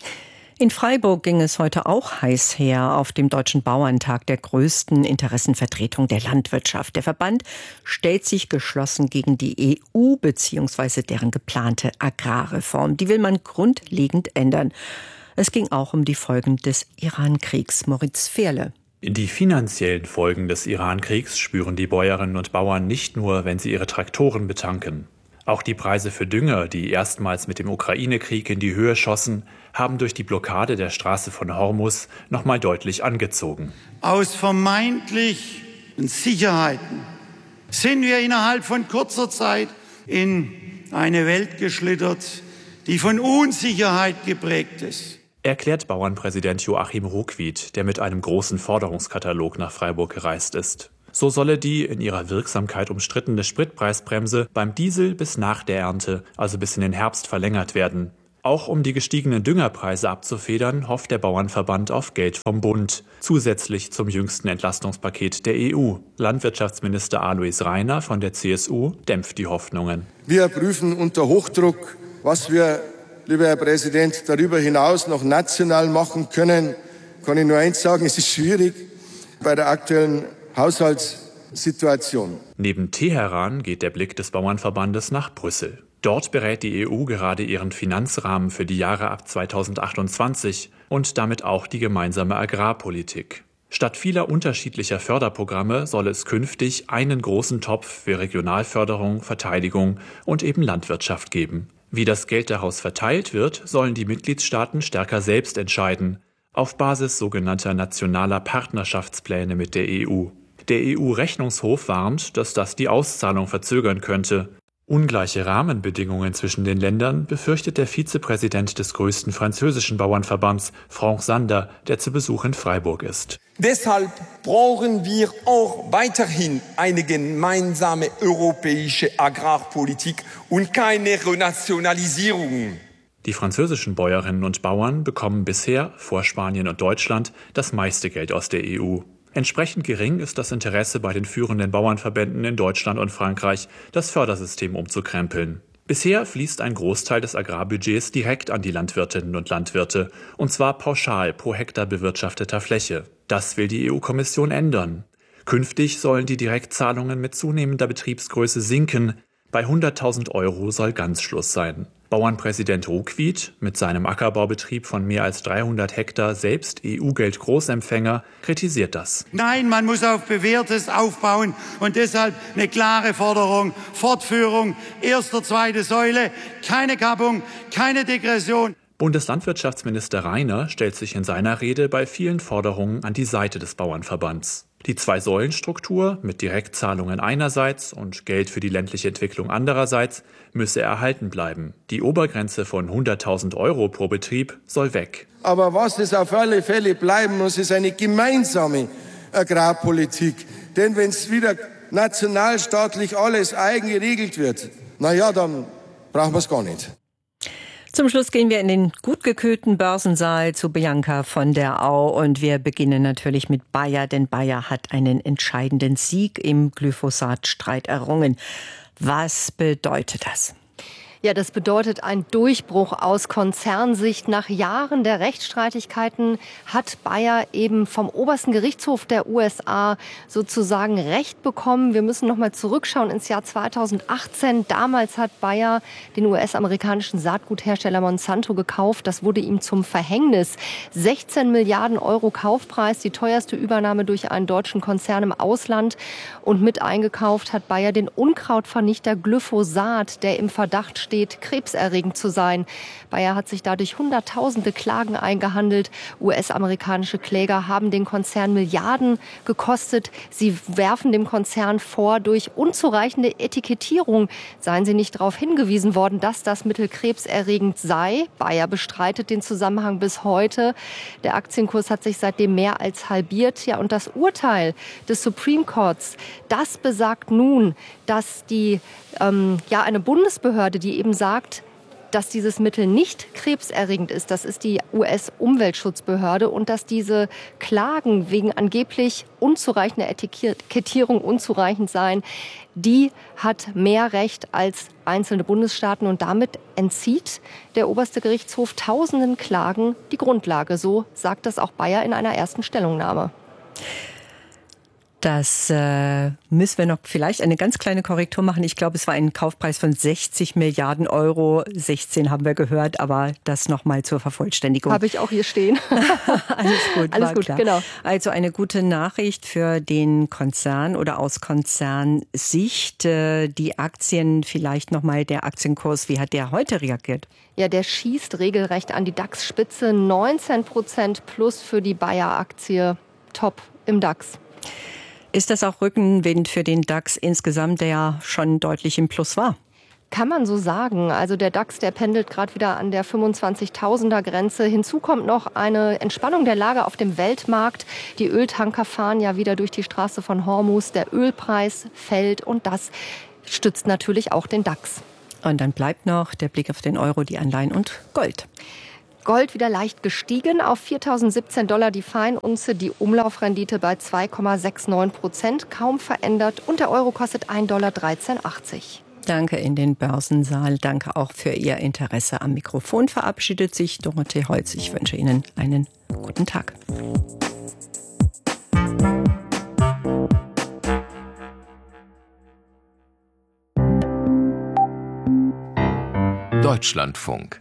In Freiburg ging es heute auch heiß her auf dem Deutschen Bauerntag, der größten Interessenvertretung der Landwirtschaft. Der Verband stellt sich geschlossen gegen die E U bzw. deren geplante Agrarreform. Die will man grundlegend ändern. Es ging auch um die Folgen des Iran-Kriegs. Moritz Fehrle. Die finanziellen Folgen des Iran-Kriegs spüren die Bäuerinnen und Bauern nicht nur, wenn sie ihre Traktoren betanken. Auch die Preise für Dünger, die erstmals mit dem Ukraine-Krieg in die Höhe schossen, haben durch die Blockade der Straße von Hormuz noch mal deutlich angezogen. Aus vermeintlichen Sicherheiten sind wir innerhalb von kurzer Zeit in eine Welt geschlittert, die von Unsicherheit geprägt ist. erklärt Bauernpräsident Joachim Ruckwied, der mit einem großen Forderungskatalog nach Freiburg gereist ist. So solle die in ihrer Wirksamkeit umstrittene Spritpreisbremse beim Diesel bis nach der Ernte, also bis in den Herbst, verlängert werden. Auch um die gestiegenen Düngerpreise abzufedern, hofft der Bauernverband auf Geld vom Bund, zusätzlich zum jüngsten Entlastungspaket der E U. Landwirtschaftsminister Alois Rainer von der C S U dämpft die Hoffnungen. Wir prüfen unter Hochdruck, was wir, lieber Herr Präsident, darüber hinaus noch national machen können. Kann ich nur eins sagen, es ist schwierig bei der aktuellen Haushaltssituation. Neben Teheran geht der Blick des Bauernverbandes nach Brüssel. Dort berät die E U gerade ihren Finanzrahmen für die Jahre ab zweitausendachtundzwanzig und damit auch die gemeinsame Agrarpolitik. Statt vieler unterschiedlicher Förderprogramme soll es künftig einen großen Topf für Regionalförderung, Verteidigung und eben Landwirtschaft geben. Wie das Geld daraus verteilt wird, sollen die Mitgliedstaaten stärker selbst entscheiden, auf Basis sogenannter nationaler Partnerschaftspläne mit der E U. Der E U-Rechnungshof warnt, dass das die Auszahlung verzögern könnte. Ungleiche Rahmenbedingungen zwischen den Ländern befürchtet der Vizepräsident des größten französischen Bauernverbands, Franck Sander, der zu Besuch in Freiburg ist. Deshalb brauchen wir auch weiterhin eine gemeinsame europäische Agrarpolitik und keine Renationalisierung. Die französischen Bäuerinnen und Bauern bekommen bisher, vor Spanien und Deutschland, das meiste Geld aus der E U. Entsprechend gering ist das Interesse bei den führenden Bauernverbänden in Deutschland und Frankreich, das Fördersystem umzukrempeln. Bisher fließt ein Großteil des Agrarbudgets direkt an die Landwirtinnen und Landwirte, und zwar pauschal pro Hektar bewirtschafteter Fläche. Das will die E U-Kommission ändern. Künftig sollen die Direktzahlungen mit zunehmender Betriebsgröße sinken. Bei hunderttausend Euro soll ganz Schluss sein. Bauernpräsident Ruckwied, mit seinem Ackerbaubetrieb von mehr als dreihundert Hektar selbst E U-Geld-Großempfänger, kritisiert das. Nein, man muss auf Bewährtes aufbauen und deshalb eine klare Forderung, Fortführung, erste, zweite Säule, keine Kappung, keine Degression. Bundeslandwirtschaftsminister Rainer stellt sich in seiner Rede bei vielen Forderungen an die Seite des Bauernverbands. Die Zwei-Säulen-Struktur mit Direktzahlungen einerseits und Geld für die ländliche Entwicklung andererseits müsse erhalten bleiben. Die Obergrenze von hunderttausend Euro pro Betrieb soll weg. Aber was es auf alle Fälle bleiben muss, ist eine gemeinsame Agrarpolitik. Denn wenn es wieder nationalstaatlich alles eigen geregelt wird, na ja, dann brauchen wir es gar nicht. Zum Schluss gehen wir in den gut gekühlten Börsensaal zu Bianca von der Au und wir beginnen natürlich mit Bayer, denn Bayer hat einen entscheidenden Sieg im Glyphosat-Streit errungen. Was bedeutet das? Ja, das bedeutet ein Durchbruch aus Konzernsicht. Nach Jahren der Rechtsstreitigkeiten hat Bayer eben vom obersten Gerichtshof der U S A sozusagen Recht bekommen. Wir müssen noch mal zurückschauen ins Jahr zweitausendachtzehn. Damals hat Bayer den U S-amerikanischen Saatguthersteller Monsanto gekauft. Das wurde ihm zum Verhängnis. sechzehn Milliarden Euro Kaufpreis, die teuerste Übernahme durch einen deutschen Konzern im Ausland. Und mit eingekauft hat Bayer den Unkrautvernichter Glyphosat, der im Verdacht steht, krebserregend zu sein. Bayer hat sich dadurch hunderttausende Klagen eingehandelt. U S-amerikanische Kläger haben den Konzern Milliarden gekostet. Sie werfen dem Konzern vor, durch unzureichende Etikettierung seien sie nicht darauf hingewiesen worden, dass das Mittel krebserregend sei. Bayer bestreitet den Zusammenhang bis heute. Der Aktienkurs hat sich seitdem mehr als halbiert. Ja, und das Urteil des Supreme Courts, das besagt nun, dass die ähm, ja eine Bundesbehörde, die eben sagt, dass dieses Mittel nicht krebserregend ist, das ist die U S-Umweltschutzbehörde, und dass diese Klagen wegen angeblich unzureichender Etikettierung unzureichend seien, die hat mehr Recht als einzelne Bundesstaaten, und damit entzieht der oberste Gerichtshof tausenden Klagen die Grundlage. So sagt das auch Bayer in einer ersten Stellungnahme. Das äh, müssen wir noch vielleicht eine ganz kleine Korrektur machen. Ich glaube, es war ein Kaufpreis von sechzig Milliarden Euro. sechzehn haben wir gehört, aber das nochmal zur Vervollständigung. Habe ich auch hier stehen. Alles gut, Alles gut, klar. Genau. Also eine gute Nachricht für den Konzern oder aus Konzernsicht. Die Aktien, vielleicht nochmal der Aktienkurs, wie hat der heute reagiert? Ja, der schießt regelrecht an die DAX-Spitze. neunzehn Prozent plus für die Bayer-Aktie. Top im DAX. Ist das auch Rückenwind für den DAX insgesamt, der ja schon deutlich im Plus war? Kann man so sagen. Also der DAX, der pendelt gerade wieder an der fünfundzwanzigtausender Grenze. Hinzu kommt noch eine Entspannung der Lage auf dem Weltmarkt. Die Öltanker fahren ja wieder durch die Straße von Hormuz. Der Ölpreis fällt und das stützt natürlich auch den DAX. Und dann bleibt noch der Blick auf den Euro, die Anleihen und Gold. Gold wieder leicht gestiegen auf viertausendsiebzehn Dollar die Feinunze, die Umlaufrendite bei zwei Komma neunundsechzig Prozent, kaum verändert und der Euro kostet ein Dollar dreizehn achtzig. Danke in den Börsensaal, danke auch für Ihr Interesse. Am Mikrofon verabschiedet sich Dorothee Holz. Ich wünsche Ihnen einen guten Tag. Deutschlandfunk.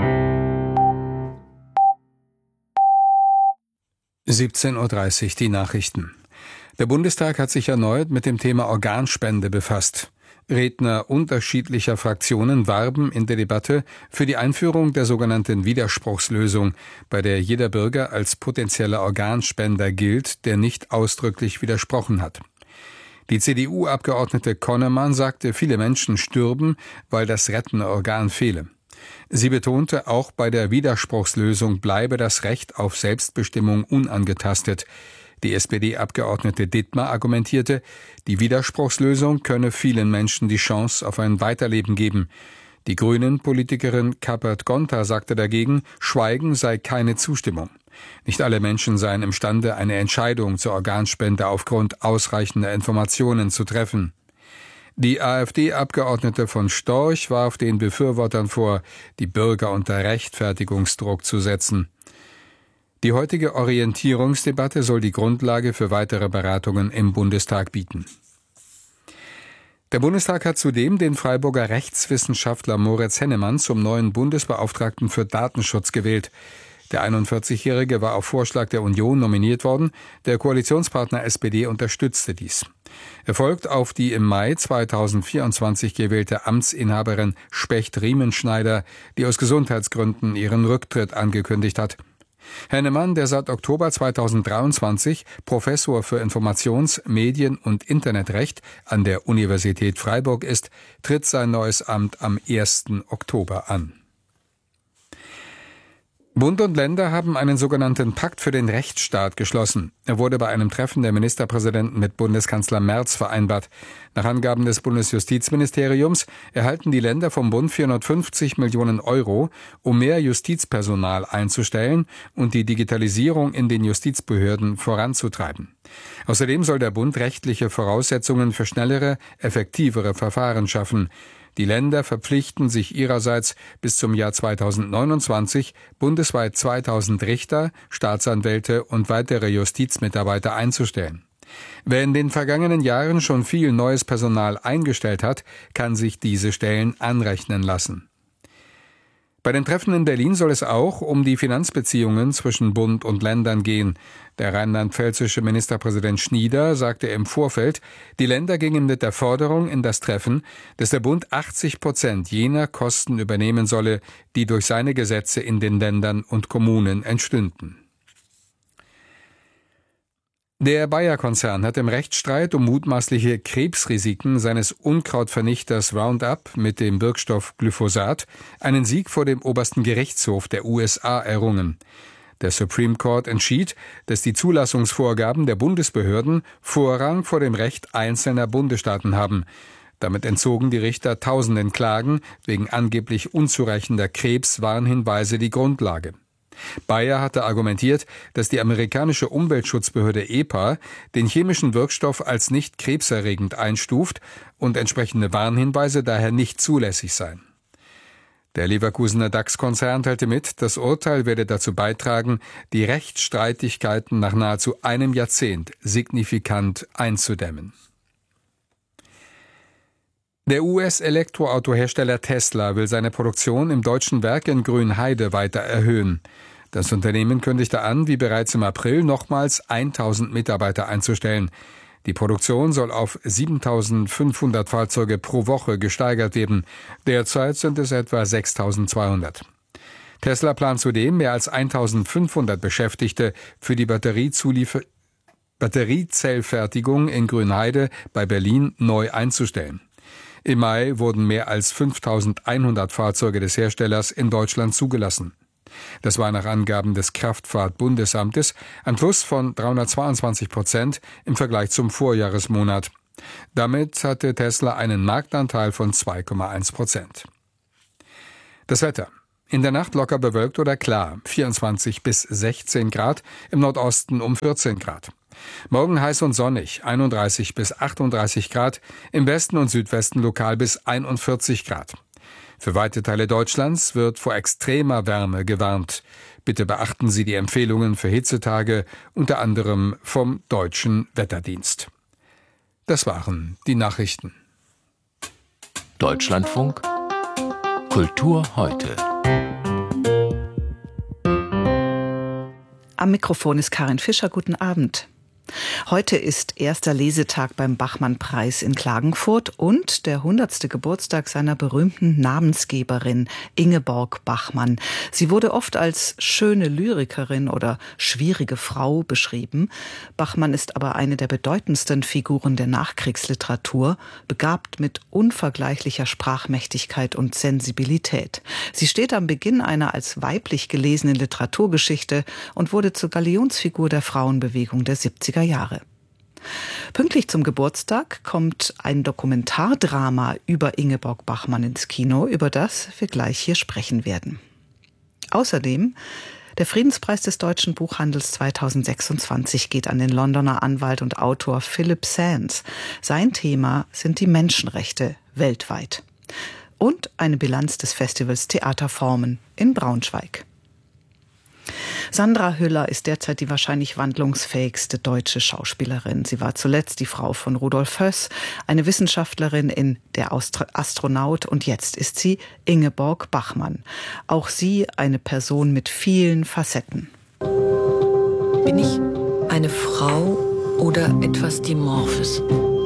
siebzehn Uhr dreißig, die Nachrichten. Der Bundestag hat sich erneut mit dem Thema Organspende befasst. Redner unterschiedlicher Fraktionen warben in der Debatte für die Einführung der sogenannten Widerspruchslösung, bei der jeder Bürger als potenzieller Organspender gilt, der nicht ausdrücklich widersprochen hat. Die C D U-Abgeordnete Konnemann sagte, viele Menschen stürben, weil das rettende Organ fehle. Sie betonte, auch bei der Widerspruchslösung bleibe das Recht auf Selbstbestimmung unangetastet. Die S P D-Abgeordnete Dittmar argumentierte, die Widerspruchslösung könne vielen Menschen die Chance auf ein Weiterleben geben. Die Grünen-Politikerin Kappert-Gonter sagte dagegen, Schweigen sei keine Zustimmung. Nicht alle Menschen seien imstande, eine Entscheidung zur Organspende aufgrund ausreichender Informationen zu treffen. Die AfD-Abgeordnete von Storch warf den Befürwortern vor, die Bürger unter Rechtfertigungsdruck zu setzen. Die heutige Orientierungsdebatte soll die Grundlage für weitere Beratungen im Bundestag bieten. Der Bundestag hat zudem den Freiburger Rechtswissenschaftler Moritz Hennemann zum neuen Bundesbeauftragten für Datenschutz gewählt. Der einundvierzigjährige war auf Vorschlag der Union nominiert worden. Der Koalitionspartner S P D unterstützte dies. Er folgt auf die im Mai zweitausendvierundzwanzig gewählte Amtsinhaberin Specht-Riemenschneider, die aus Gesundheitsgründen ihren Rücktritt angekündigt hat. Hennemann, der seit Oktober zweitausenddreiundzwanzig Professor für Informations-, Medien- und Internetrecht an der Universität Freiburg ist, tritt sein neues Amt am ersten Oktober an. Bund und Länder haben einen sogenannten Pakt für den Rechtsstaat geschlossen. Er wurde bei einem Treffen der Ministerpräsidenten mit Bundeskanzler Merz vereinbart. Nach Angaben des Bundesjustizministeriums erhalten die Länder vom Bund vierhundertfünfzig Millionen Euro, um mehr Justizpersonal einzustellen und die Digitalisierung in den Justizbehörden voranzutreiben. Außerdem soll der Bund rechtliche Voraussetzungen für schnellere, effektivere Verfahren schaffen. Die Länder verpflichten sich ihrerseits bis zum Jahr zweitausendneunundzwanzig bundesweit zweitausend Richter, Staatsanwälte und weitere Justizmitarbeiter einzustellen. Wer in den vergangenen Jahren schon viel neues Personal eingestellt hat, kann sich diese Stellen anrechnen lassen. Bei den Treffen in Berlin soll es auch um die Finanzbeziehungen zwischen Bund und Ländern gehen. Der rheinland-pfälzische Ministerpräsident Schnieder sagte im Vorfeld, die Länder gingen mit der Forderung in das Treffen, dass der Bund achtzig Prozent jener Kosten übernehmen solle, die durch seine Gesetze in den Ländern und Kommunen entstünden. Der Bayer-Konzern hat im Rechtsstreit um mutmaßliche Krebsrisiken seines Unkrautvernichters Roundup mit dem Wirkstoff Glyphosat einen Sieg vor dem obersten Gerichtshof der U S A errungen. Der Supreme Court entschied, dass die Zulassungsvorgaben der Bundesbehörden Vorrang vor dem Recht einzelner Bundesstaaten haben. Damit entzogen die Richter tausenden Klagen wegen angeblich unzureichender Krebswarnhinweise die Grundlage. Bayer hatte argumentiert, dass die amerikanische Umweltschutzbehörde E P A den chemischen Wirkstoff als nicht krebserregend einstuft und entsprechende Warnhinweise daher nicht zulässig seien. Der Leverkusener DAX-Konzern teilte mit, das Urteil werde dazu beitragen, die Rechtsstreitigkeiten nach nahezu einem Jahrzehnt signifikant einzudämmen. Der U S-Elektroautohersteller Tesla will seine Produktion im deutschen Werk in Grünheide weiter erhöhen. Das Unternehmen kündigte an, wie bereits im April nochmals tausend Mitarbeiter einzustellen. Die Produktion soll auf siebentausendfünfhundert Fahrzeuge pro Woche gesteigert werden. Derzeit sind es etwa sechstausendzweihundert. Tesla plant zudem, mehr als eintausendfünfhundert Beschäftigte für die Batteriezuliefer- Batteriezellfertigung in Grünheide bei Berlin neu einzustellen. Im Mai wurden mehr als fünftausendeinhundert Fahrzeuge des Herstellers in Deutschland zugelassen. Das war nach Angaben des Kraftfahrt-Bundesamtes ein Plus von dreihundertzweiundzwanzig Prozent im Vergleich zum Vorjahresmonat. Damit hatte Tesla einen Marktanteil von zwei Komma eins Prozent. Das Wetter. In der Nacht locker bewölkt oder klar, vierundzwanzig bis sechzehn Grad, im Nordosten um vierzehn Grad. Morgen heiß und sonnig, einunddreißig bis achtunddreißig Grad, im Westen und Südwesten lokal bis einundvierzig Grad. Für weite Teile Deutschlands wird vor extremer Wärme gewarnt. Bitte beachten Sie die Empfehlungen für Hitzetage, unter anderem vom Deutschen Wetterdienst. Das waren die Nachrichten. Deutschlandfunk Kultur heute. Am Mikrofon ist Karin Fischer. Guten Abend. Heute ist erster Lesetag beim Bachmann-Preis in Klagenfurt und der hundertste Geburtstag seiner berühmten Namensgeberin Ingeborg Bachmann. Sie wurde oft als schöne Lyrikerin oder schwierige Frau beschrieben. Bachmann ist aber eine der bedeutendsten Figuren der Nachkriegsliteratur, begabt mit unvergleichlicher Sprachmächtigkeit und Sensibilität. Sie steht am Beginn einer als weiblich gelesenen Literaturgeschichte und wurde zur Galionsfigur der Frauenbewegung der siebziger Jahre. Pünktlich zum Geburtstag kommt ein Dokumentardrama über Ingeborg Bachmann ins Kino, über das wir gleich hier sprechen werden. Außerdem der Friedenspreis des Deutschen Buchhandels zweitausendsechsundzwanzig geht an den Londoner Anwalt und Autor Philip Sands. Sein Thema sind die Menschenrechte weltweit. Und eine Bilanz des Festivals Theaterformen in Braunschweig. Sandra Hüller ist derzeit die wahrscheinlich wandlungsfähigste deutsche Schauspielerin. Sie war zuletzt die Frau von Rudolf Höss, eine Wissenschaftlerin in Der Astronaut, und jetzt ist sie Ingeborg Bachmann. Auch sie eine Person mit vielen Facetten. Bin ich eine Frau oder etwas Dimorphes?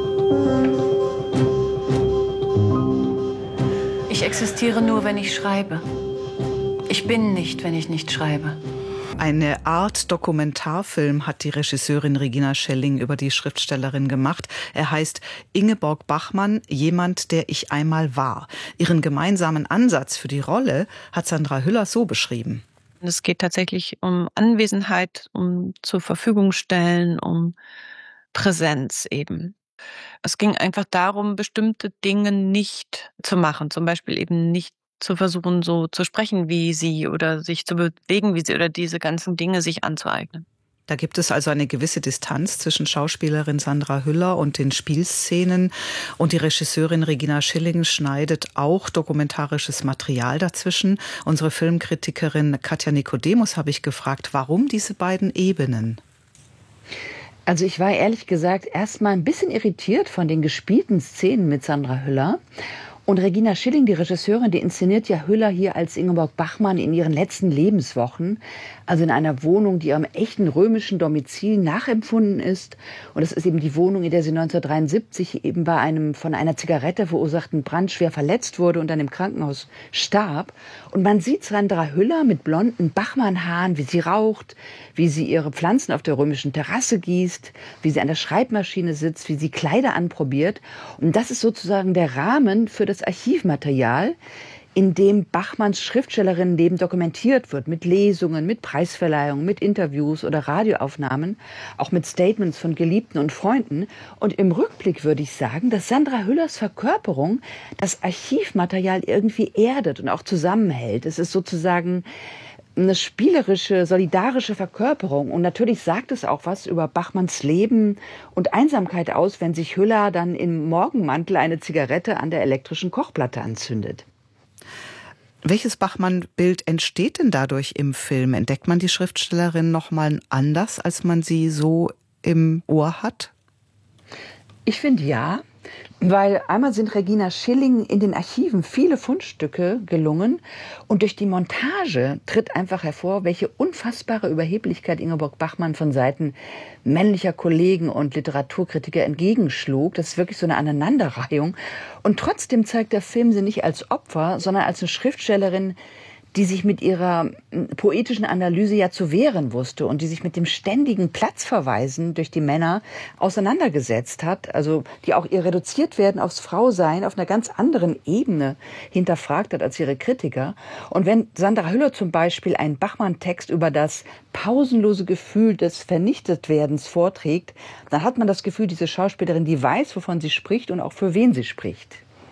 Ich existiere nur, wenn ich schreibe. Ich bin nicht, wenn ich nicht schreibe. Eine Art Dokumentarfilm hat die Regisseurin Regina Schelling über die Schriftstellerin gemacht. Er heißt Ingeborg Bachmann, jemand, der ich einmal war. Ihren gemeinsamen Ansatz für die Rolle hat Sandra Hüller so beschrieben. Es geht tatsächlich um Anwesenheit, um zur Verfügung stellen, um Präsenz eben. Es ging einfach darum, bestimmte Dinge nicht zu machen, zum Beispiel eben nicht zu versuchen, so zu sprechen wie sie oder sich zu bewegen wie sie oder diese ganzen Dinge sich anzueignen. Da gibt es also eine gewisse Distanz zwischen Schauspielerin Sandra Hüller und den Spielszenen. Und die Regisseurin Regina Schelling schneidet auch dokumentarisches Material dazwischen. Unsere Filmkritikerin Katja Nikodemus habe ich gefragt, warum diese beiden Ebenen? Also ich war ehrlich gesagt erst mal ein bisschen irritiert von den gespielten Szenen mit Sandra Hüller. Und Regina Schelling, die Regisseurin, die inszeniert ja Hüller hier als Ingeborg Bachmann in ihren letzten Lebenswochen. Also in einer Wohnung, die ihrem echten römischen Domizil nachempfunden ist. Und das ist eben die Wohnung, in der sie neunzehnhundertdreiundsiebzig eben bei einem von einer Zigarette verursachten Brand schwer verletzt wurde und dann im Krankenhaus starb. Und man sieht Sandra Hüller mit blonden Bachmann-Haaren, wie sie raucht, wie sie ihre Pflanzen auf der römischen Terrasse gießt, wie sie an der Schreibmaschine sitzt, wie sie Kleider anprobiert. Und das ist sozusagen der Rahmen für das Archivmaterial, in dem Bachmanns Schriftstellerinnenleben dokumentiert wird, mit Lesungen, mit Preisverleihungen, mit Interviews oder Radioaufnahmen, auch mit Statements von Geliebten und Freunden. Und im Rückblick würde ich sagen, dass Sandra Hüllers Verkörperung das Archivmaterial irgendwie erdet und auch zusammenhält. Es ist sozusagen eine spielerische, solidarische Verkörperung. Und natürlich sagt es auch was über Bachmanns Leben und Einsamkeit aus, wenn sich Hüller dann im Morgenmantel eine Zigarette an der elektrischen Kochplatte anzündet. Welches Bachmann-Bild entsteht denn dadurch im Film? Entdeckt man die Schriftstellerin noch mal anders, als man sie so im Ohr hat? Ich finde ja, weil einmal sind Regina Schelling in den Archiven viele Fundstücke gelungen und durch die Montage tritt einfach hervor, welche unfassbare Überheblichkeit Ingeborg Bachmann von Seiten männlicher Kollegen und Literaturkritiker entgegenschlug. Das ist wirklich so eine Aneinanderreihung. Und trotzdem zeigt der Film sie nicht als Opfer, sondern als eine Schriftstellerin, die sich mit ihrer poetischen Analyse ja zu wehren wusste und die sich mit dem ständigen Platzverweisen durch die Männer auseinandergesetzt hat, also die auch ihr reduziert werden aufs Frausein auf einer ganz anderen Ebene hinterfragt hat als ihre Kritiker. Und wenn Sandra Hüller zum Beispiel einen Bachmann-Text über das pausenlose Gefühl des Vernichtetwerdens vorträgt, dann hat man das Gefühl, diese Schauspielerin, die weiß, wovon sie spricht und auch für wen sie spricht.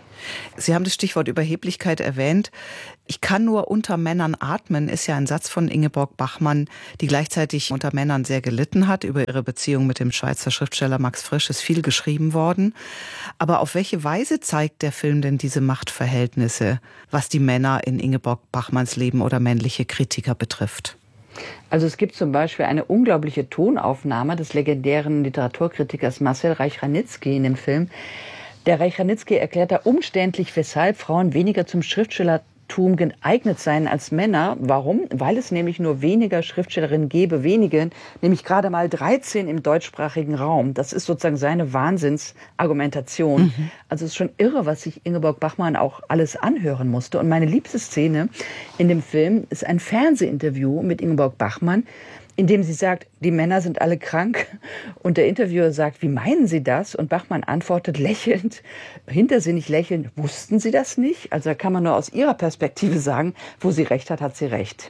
Sie haben das Stichwort Überheblichkeit erwähnt. Ich kann nur unter Männern atmen, ist ja ein Satz von Ingeborg Bachmann, die gleichzeitig unter Männern sehr gelitten hat. Über ihre Beziehung mit dem Schweizer Schriftsteller Max Frisch ist viel geschrieben worden. Aber auf welche Weise zeigt der Film denn diese Machtverhältnisse, was die Männer in Ingeborg Bachmanns Leben oder männliche Kritiker betrifft? Also es gibt zum Beispiel eine unglaubliche Tonaufnahme des legendären Literaturkritikers Marcel Reich-Ranitzky in dem Film. Der Reich-Ranitzky erklärt da umständlich, weshalb Frauen weniger zum Schriftstellertum geeignet seien als Männer. Warum? Weil es nämlich nur weniger Schriftstellerinnen gäbe, wenige, nämlich gerade mal dreizehn im deutschsprachigen Raum. Das ist sozusagen seine Wahnsinnsargumentation. Mhm. Also es ist schon irre, was sich Ingeborg Bachmann auch alles anhören musste. Und meine liebste Szene in dem Film ist ein Fernsehinterview mit Ingeborg Bachmann, in dem sie sagt, die Männer sind alle krank. Und der Interviewer sagt, wie meinen Sie das? Und Bachmann antwortet lächelnd, hintersinnig lächelnd, wussten Sie das nicht? Also da kann man nur aus ihrer Perspektive sagen, wo sie recht hat, hat sie recht.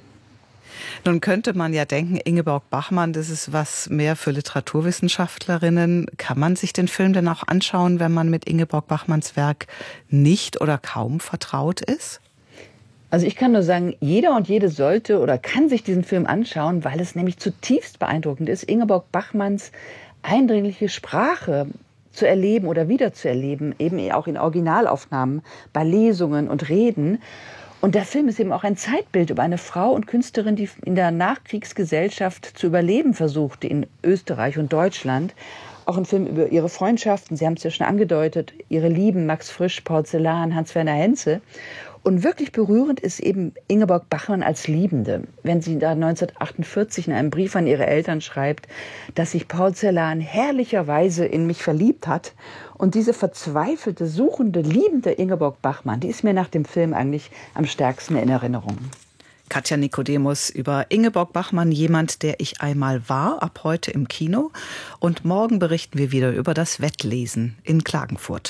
Nun könnte man ja denken, Ingeborg Bachmann, das ist was mehr für Literaturwissenschaftlerinnen. Kann man sich den Film denn auch anschauen, wenn man mit Ingeborg Bachmanns Werk nicht oder kaum vertraut ist? Also ich kann nur sagen, jeder und jede sollte oder kann sich diesen Film anschauen, weil es nämlich zutiefst beeindruckend ist, Ingeborg Bachmanns eindringliche Sprache zu erleben oder wiederzuerleben, eben auch in Originalaufnahmen, bei Lesungen und Reden. Und der Film ist eben auch ein Zeitbild über eine Frau und Künstlerin, die in der Nachkriegsgesellschaft zu überleben versuchte in Österreich und Deutschland. Auch ein Film über ihre Freundschaften, Sie haben es ja schon angedeutet, ihre Lieben, Max Frisch, Paul Celan, Hans-Werner Henze. Und wirklich berührend ist eben Ingeborg Bachmann als Liebende. Wenn sie da neunzehnhundertachtundvierzig in einem Brief an ihre Eltern schreibt, dass sich Paul Celan herrlicherweise in mich verliebt hat. Und diese verzweifelte, suchende, liebende Ingeborg Bachmann, die ist mir nach dem Film eigentlich am stärksten in Erinnerung. Katja Nikodemus über Ingeborg Bachmann, jemand, der ich einmal war, ab heute im Kino. Und morgen berichten wir wieder über das Wettlesen in Klagenfurt.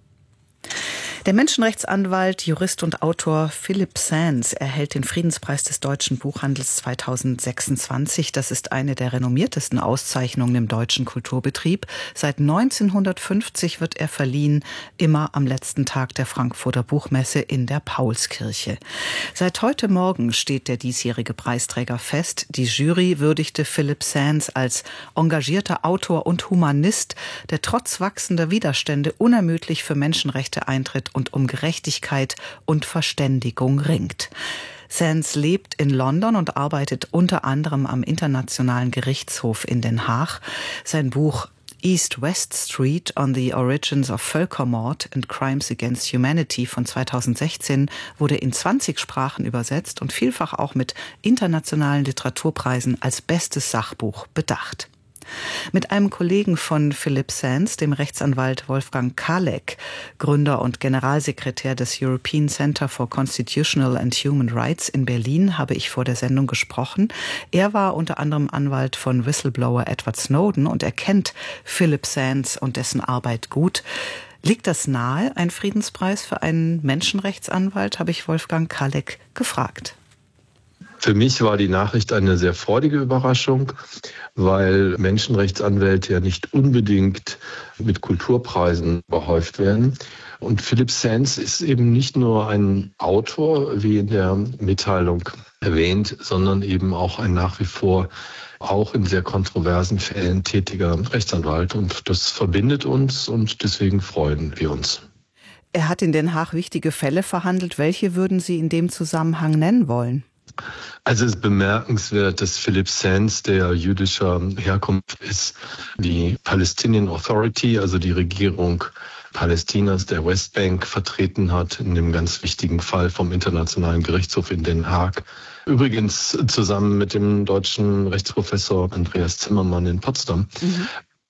Der Menschenrechtsanwalt, Jurist und Autor Philipp Sands erhält den Friedenspreis des deutschen Buchhandels zweitausendsechsundzwanzig. Das ist eine der renommiertesten Auszeichnungen im deutschen Kulturbetrieb. Seit neunzehnhundertfünfzig wird er verliehen, immer am letzten Tag der Frankfurter Buchmesse in der Paulskirche. Seit heute Morgen steht der diesjährige Preisträger fest. Die Jury würdigte Philipp Sands als engagierter Autor und Humanist, der trotz wachsender Widerstände unermüdlich für Menschenrechte eintritt und um Gerechtigkeit und Verständigung ringt. Sands lebt in London und arbeitet unter anderem am Internationalen Gerichtshof in Den Haag. Sein Buch East-West Street on the Origins of Völkermord and Crimes Against Humanity von zweitausendsechzehn wurde in zwanzig Sprachen übersetzt und vielfach auch mit internationalen Literaturpreisen als bestes Sachbuch bedacht. Mit einem Kollegen von Philipp Sands, dem Rechtsanwalt Wolfgang Kalek, Gründer und Generalsekretär des European Center for Constitutional and Human Rights in Berlin, habe ich vor der Sendung gesprochen. Er war unter anderem Anwalt von Whistleblower Edward Snowden und er kennt Philipp Sands und dessen Arbeit gut. Liegt das nahe, ein Friedenspreis für einen Menschenrechtsanwalt, habe ich Wolfgang Kalek gefragt. Für mich war die Nachricht eine sehr freudige Überraschung, weil Menschenrechtsanwälte ja nicht unbedingt mit Kulturpreisen behäuft werden. Und Philipp Sands ist eben nicht nur ein Autor, wie in der Mitteilung erwähnt, sondern eben auch ein nach wie vor auch in sehr kontroversen Fällen tätiger Rechtsanwalt. Und das verbindet uns und deswegen freuen wir uns. Er hat in Den Haag wichtige Fälle verhandelt. Welche würden Sie in dem Zusammenhang nennen wollen? Also es ist bemerkenswert, dass Philipp Sands, der jüdischer Herkunft ist, die Palestinian Authority, also die Regierung Palästinas, der Westbank, vertreten hat in dem ganz wichtigen Fall vom Internationalen Gerichtshof in Den Haag. Übrigens zusammen mit dem deutschen Rechtsprofessor Andreas Zimmermann in Potsdam. Mhm.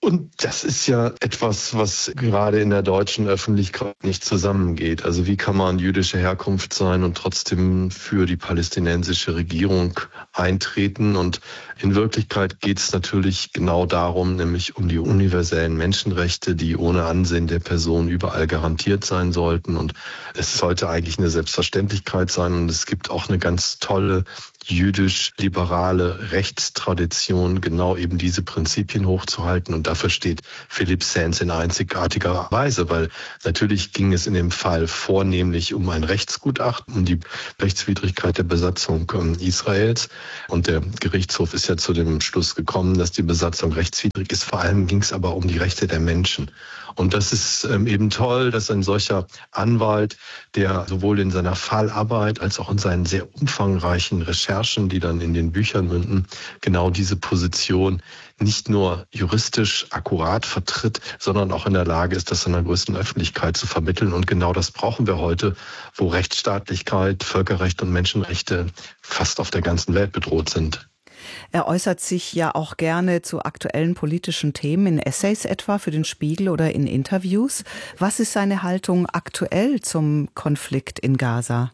Und das ist ja etwas, was gerade in der deutschen Öffentlichkeit nicht zusammengeht. Also wie kann man jüdische Herkunft sein und trotzdem für die palästinensische Regierung eintreten? Und in Wirklichkeit geht es natürlich genau darum, nämlich um die universellen Menschenrechte, die ohne Ansehen der Person überall garantiert sein sollten. Und es sollte eigentlich eine Selbstverständlichkeit sein. Und es gibt auch eine ganz tolle jüdisch-liberale Rechtstradition, genau eben diese Prinzipien hochzuhalten. Und dafür steht Philippe Sands in einzigartiger Weise, weil natürlich ging es in dem Fall vornehmlich um ein Rechtsgutachten, um die Rechtswidrigkeit der Besatzung Israels. Und der Gerichtshof ist ja zu dem Schluss gekommen, dass die Besatzung rechtswidrig ist. Vor allem ging es aber um die Rechte der Menschen. Und das ist eben toll, dass ein solcher Anwalt, der sowohl in seiner Fallarbeit als auch in seinen sehr umfangreichen Recherchen, die dann in den Büchern münden, genau diese Position nicht nur juristisch akkurat vertritt, sondern auch in der Lage ist, das in der größten Öffentlichkeit zu vermitteln. Und genau das brauchen wir heute, wo Rechtsstaatlichkeit, Völkerrecht und Menschenrechte fast auf der ganzen Welt bedroht sind. Er äußert sich ja auch gerne zu aktuellen politischen Themen, in Essays etwa für den Spiegel oder in Interviews. Was ist seine Haltung aktuell zum Konflikt in Gaza?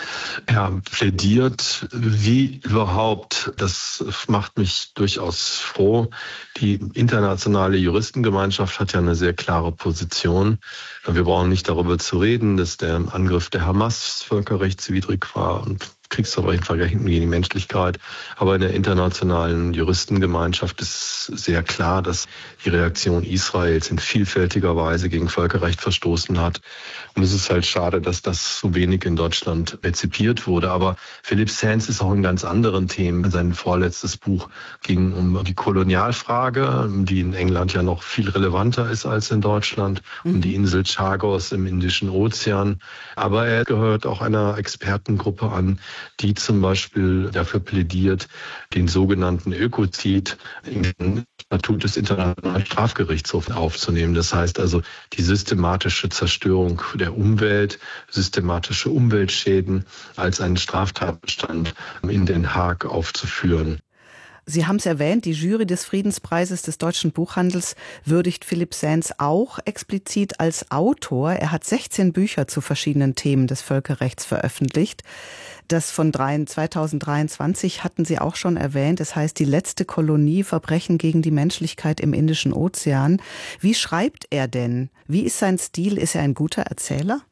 Er plädiert wie überhaupt, das macht mich durchaus froh. Die internationale Juristengemeinschaft hat ja eine sehr klare Position. Wir brauchen nicht darüber zu reden, dass der Angriff der Hamas völkerrechtswidrig war und Kriegsverbrechen gegen die Menschlichkeit. Aber in der internationalen Juristengemeinschaft ist sehr klar, dass die Reaktion Israels in vielfältiger Weise gegen Völkerrecht verstoßen hat. Und es ist halt schade, dass das so wenig in Deutschland rezipiert wurde. Aber Philippe Sands ist auch in ganz anderen Themen. Sein vorletztes Buch ging um die Kolonialfrage, die in England ja noch viel relevanter ist als in Deutschland, um die Insel Chagos im Indischen Ozean. Aber er gehört auch einer Expertengruppe an, die zum Beispiel dafür plädiert, den sogenannten Ökozid in den Statut des Internationalen Strafgerichtshofs aufzunehmen. Das heißt also die systematische Zerstörung der Umwelt, systematische Umweltschäden als einen Straftatbestand in Den Haag aufzuführen. Sie haben es erwähnt, die Jury des Friedenspreises des deutschen Buchhandels würdigt Philippe Sands auch explizit als Autor. Er hat sechzehn Bücher zu verschiedenen Themen des Völkerrechts veröffentlicht. Das von zweitausenddreiundzwanzig hatten Sie auch schon erwähnt. Das heißt, die letzte Kolonie, Verbrechen gegen die Menschlichkeit im Indischen Ozean. Wie schreibt er denn? Wie ist sein Stil? Ist er ein guter Erzähler?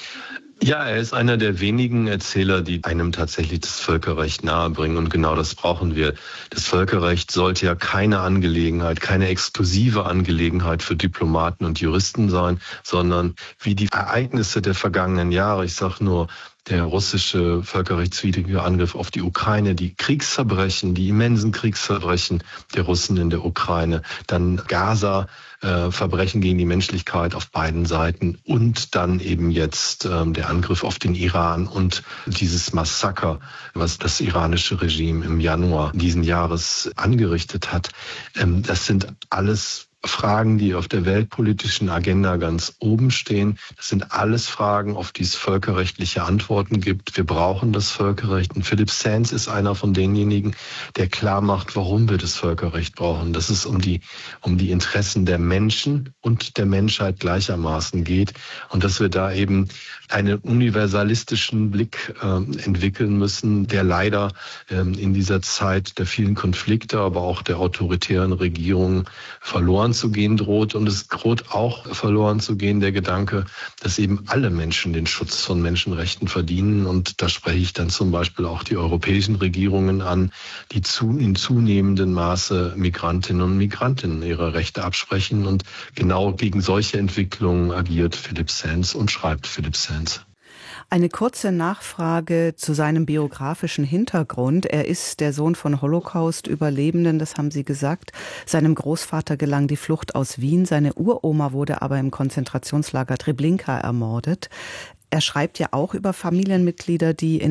Ja, er ist einer der wenigen Erzähler, die einem tatsächlich das Völkerrecht nahebringen. Und genau das brauchen wir. Das Völkerrecht sollte ja keine Angelegenheit, keine exklusive Angelegenheit für Diplomaten und Juristen sein, sondern wie die Ereignisse der vergangenen Jahre, ich sage nur, der russische völkerrechtswidrige Angriff auf die Ukraine, die Kriegsverbrechen, die immensen Kriegsverbrechen der Russen in der Ukraine, dann Gaza, äh, Verbrechen gegen die Menschlichkeit auf beiden Seiten und dann eben jetzt äh, der Angriff auf den Iran und dieses Massaker, was das iranische Regime im Januar diesen Jahres angerichtet hat. Ähm, das sind alles Fragen, die auf der weltpolitischen Agenda ganz oben stehen. Das sind alles Fragen, auf die es völkerrechtliche Antworten gibt. Wir brauchen das Völkerrecht. Und Philippe Sands ist einer von denjenigen, der klar macht, warum wir das Völkerrecht brauchen. Dass es um die, um die Interessen der Menschen und der Menschheit gleichermaßen geht. Und dass wir da eben einen universalistischen Blick äh, entwickeln müssen, der leider ähm, in dieser Zeit der vielen Konflikte, aber auch der autoritären Regierungen verloren zu gehen droht. Und es droht auch verloren zu gehen der Gedanke, dass eben alle Menschen den Schutz von Menschenrechten verdienen. Und da spreche ich dann zum Beispiel auch die europäischen Regierungen an, die zu, in zunehmendem Maße Migrantinnen und Migranten ihre Rechte absprechen. Und genau gegen solche Entwicklungen agiert Philippe Sands und schreibt Philippe Sands. Eine kurze Nachfrage zu seinem biografischen Hintergrund. Er ist der Sohn von Holocaust-Überlebenden, das haben Sie gesagt. Seinem Großvater gelang die Flucht aus Wien. Seine Uroma wurde aber im Konzentrationslager Treblinka ermordet. Er schreibt ja auch über Familienmitglieder, die in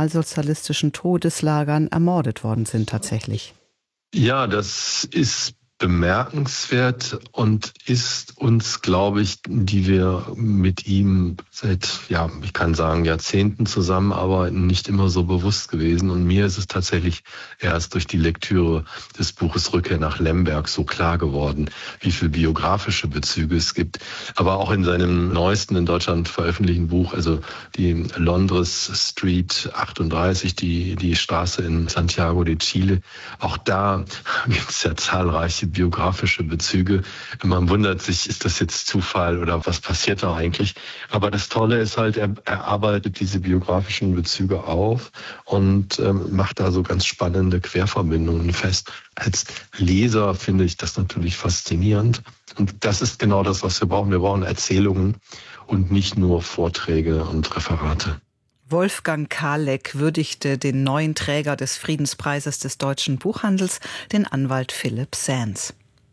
nationalsozialistischen Todeslagern ermordet worden sind tatsächlich. Ja, das ist bemerkenswert und ist uns, glaube ich, die wir mit ihm seit, ja, ich kann sagen, Jahrzehnten zusammenarbeiten, nicht immer so bewusst gewesen. Und mir ist es tatsächlich erst durch die Lektüre des Buches Rückkehr nach Lemberg so klar geworden, wie viel biografische Bezüge es gibt. Aber auch in seinem neuesten in Deutschland veröffentlichten Buch, also die Londres Street achtunddreißig, die, die Straße in Santiago de Chile, auch da gibt es ja zahlreiche biografische Bezüge. Man wundert sich, ist das jetzt Zufall oder was passiert da eigentlich? Aber das Tolle ist halt, er, er arbeitet diese biografischen Bezüge auf und ähm, macht da so ganz spannende Querverbindungen fest. Als Leser finde ich das natürlich faszinierend. Und das ist genau das, was wir brauchen. Wir brauchen Erzählungen und nicht nur Vorträge und Referate. Wolfgang Kaleck würdigte den neuen Träger des Friedenspreises des deutschen Buchhandels, den Anwalt Philipp Sands.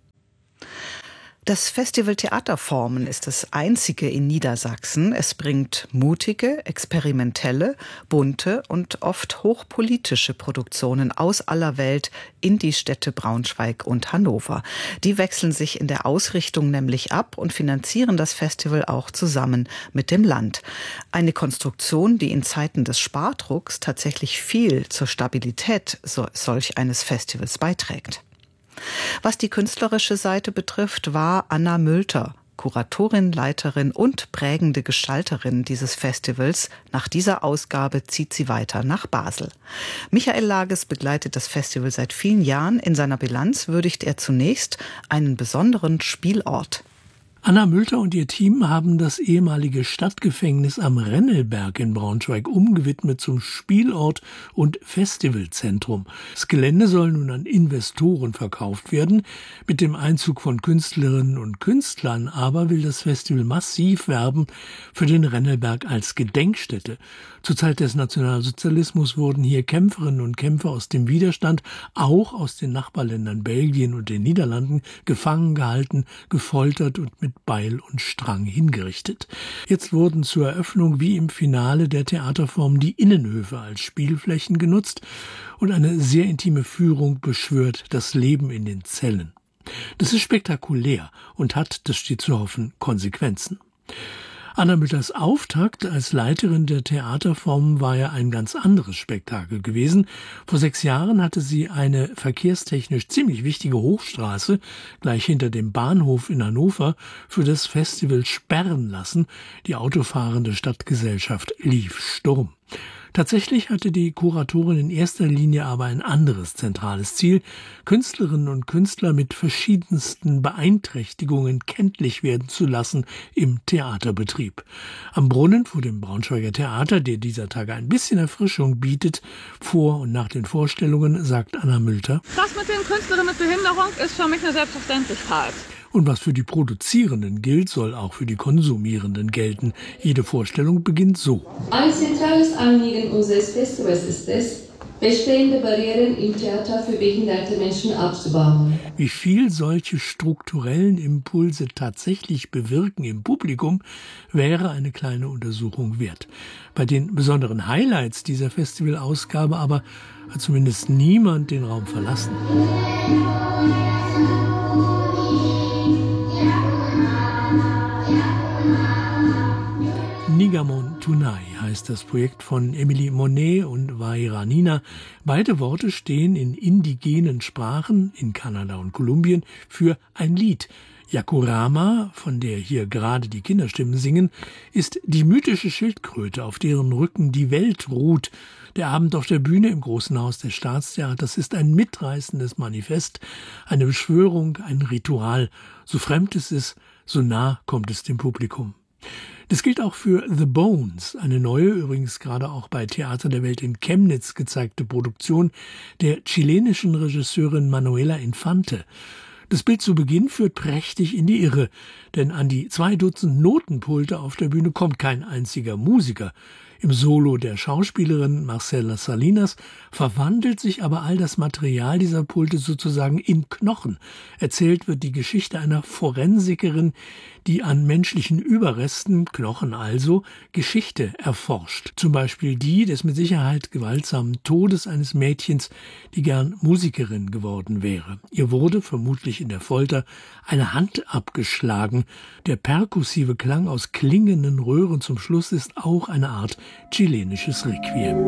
Das Festival Theaterformen ist das einzige in Niedersachsen. Es bringt mutige, experimentelle, bunte und oft hochpolitische Produktionen aus aller Welt in die Städte Braunschweig und Hannover. Die wechseln sich in der Ausrichtung nämlich ab und finanzieren das Festival auch zusammen mit dem Land. Eine Konstruktion, die in Zeiten des Spardrucks tatsächlich viel zur Stabilität so, solch eines Festivals beiträgt. Was die künstlerische Seite betrifft, war Anna Mülter, Kuratorin, Leiterin und prägende Gestalterin dieses Festivals. Nach dieser Ausgabe zieht sie weiter nach Basel. Michael Lages begleitet das Festival seit vielen Jahren. In seiner Bilanz würdigt er zunächst einen besonderen Spielort. Anna Mülter und ihr Team haben das ehemalige Stadtgefängnis am Rennelberg in Braunschweig umgewidmet zum Spielort und Festivalzentrum. Das Gelände soll nun an Investoren verkauft werden. Mit dem Einzug von Künstlerinnen und Künstlern aber will das Festival massiv werben für den Rennelberg als Gedenkstätte. Zur Zeit des Nationalsozialismus wurden hier Kämpferinnen und Kämpfer aus dem Widerstand, auch aus den Nachbarländern Belgien und den Niederlanden, gefangen gehalten, gefoltert und mit Beil und Strang hingerichtet. Jetzt wurden zur Eröffnung wie im Finale der Theaterform die Innenhöfe als Spielflächen genutzt und eine sehr intime Führung beschwört das Leben in den Zellen. Das ist spektakulär und hat, das steht zu hoffen, Konsequenzen. Anna Müllers Auftakt als Leiterin der Theaterform war ja ein ganz anderes Spektakel gewesen. Vor sechs Jahren hatte sie eine verkehrstechnisch ziemlich wichtige Hochstraße gleich hinter dem Bahnhof in Hannover für das Festival sperren lassen. Die autofahrende Stadtgesellschaft lief Sturm. Tatsächlich hatte die Kuratorin in erster Linie aber ein anderes zentrales Ziel, Künstlerinnen und Künstler mit verschiedensten Beeinträchtigungen kenntlich werden zu lassen im Theaterbetrieb. Am Brunnen vor dem Braunschweiger Theater, der dieser Tage ein bisschen Erfrischung bietet, vor und nach den Vorstellungen, sagt Anna Mülter: Das mit den Künstlerinnen mit Behinderung ist für mich eine Selbstverständlichkeit. Und was für die Produzierenden gilt, soll auch für die Konsumierenden gelten. Jede Vorstellung beginnt so. Ein zentrales Anliegen unseres Festivals ist es, bestehende Barrieren im Theater für behinderte Menschen abzubauen. Wie viel solche strukturellen Impulse tatsächlich bewirken im Publikum, wäre eine kleine Untersuchung wert. Bei den besonderen Highlights dieser Festivalausgabe aber hat zumindest niemand den Raum verlassen. Nigamon Tunai heißt das Projekt von Emily Monet und Vaira Nina. Beide Worte stehen in indigenen Sprachen in Kanada und Kolumbien für ein Lied. Yakurama, von der hier gerade die Kinderstimmen singen, ist die mythische Schildkröte, auf deren Rücken die Welt ruht. Der Abend auf der Bühne im Großen Haus des Staatstheaters ist ein mitreißendes Manifest, eine Beschwörung, ein Ritual. So fremd es ist, so nah kommt es dem Publikum. Das gilt auch für The Bones, eine neue, übrigens gerade auch bei Theater der Welt in Chemnitz gezeigte Produktion der chilenischen Regisseurin Manuela Infante. Das Bild zu Beginn führt prächtig in die Irre, denn an die zwei Dutzend Notenpulte auf der Bühne kommt kein einziger Musiker. Im Solo der Schauspielerin Marcela Salinas verwandelt sich aber all das Material dieser Pulte sozusagen in Knochen. Erzählt wird die Geschichte einer Forensikerin, die an menschlichen Überresten, Knochen also, Geschichte erforscht. Zum Beispiel die des mit Sicherheit gewaltsamen Todes eines Mädchens, die gern Musikerin geworden wäre. Ihr wurde, vermutlich in der Folter, eine Hand abgeschlagen. Der perkussive Klang aus klingenden Röhren zum Schluss ist auch eine Art chilenisches Requiem.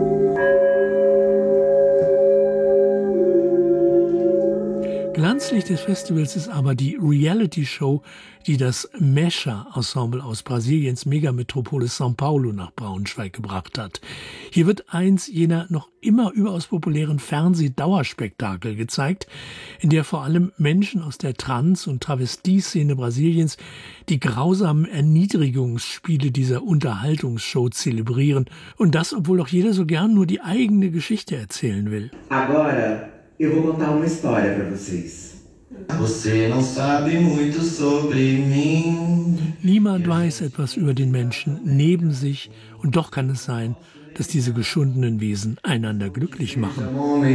Glanzlicht des Festivals ist aber die Reality-Show, die das Mecha-Ensemble aus Brasiliens Megametropole São Paulo nach Braunschweig gebracht hat. Hier wird eins jener noch immer überaus populären Fernsehdauerspektakel gezeigt, in der vor allem Menschen aus der Trans- und Travestie-Szene Brasiliens die grausamen Erniedrigungsspiele dieser Unterhaltungsshow zelebrieren. Und das, obwohl auch jeder so gern nur die eigene Geschichte erzählen will. Agora eu vou contar uma história para vocês. Você não sabe muito sobre mim. Niemand weiß etwas über den Menschen neben sich, und doch kann es sein, dass diese geschundenen Wesen einander glücklich machen.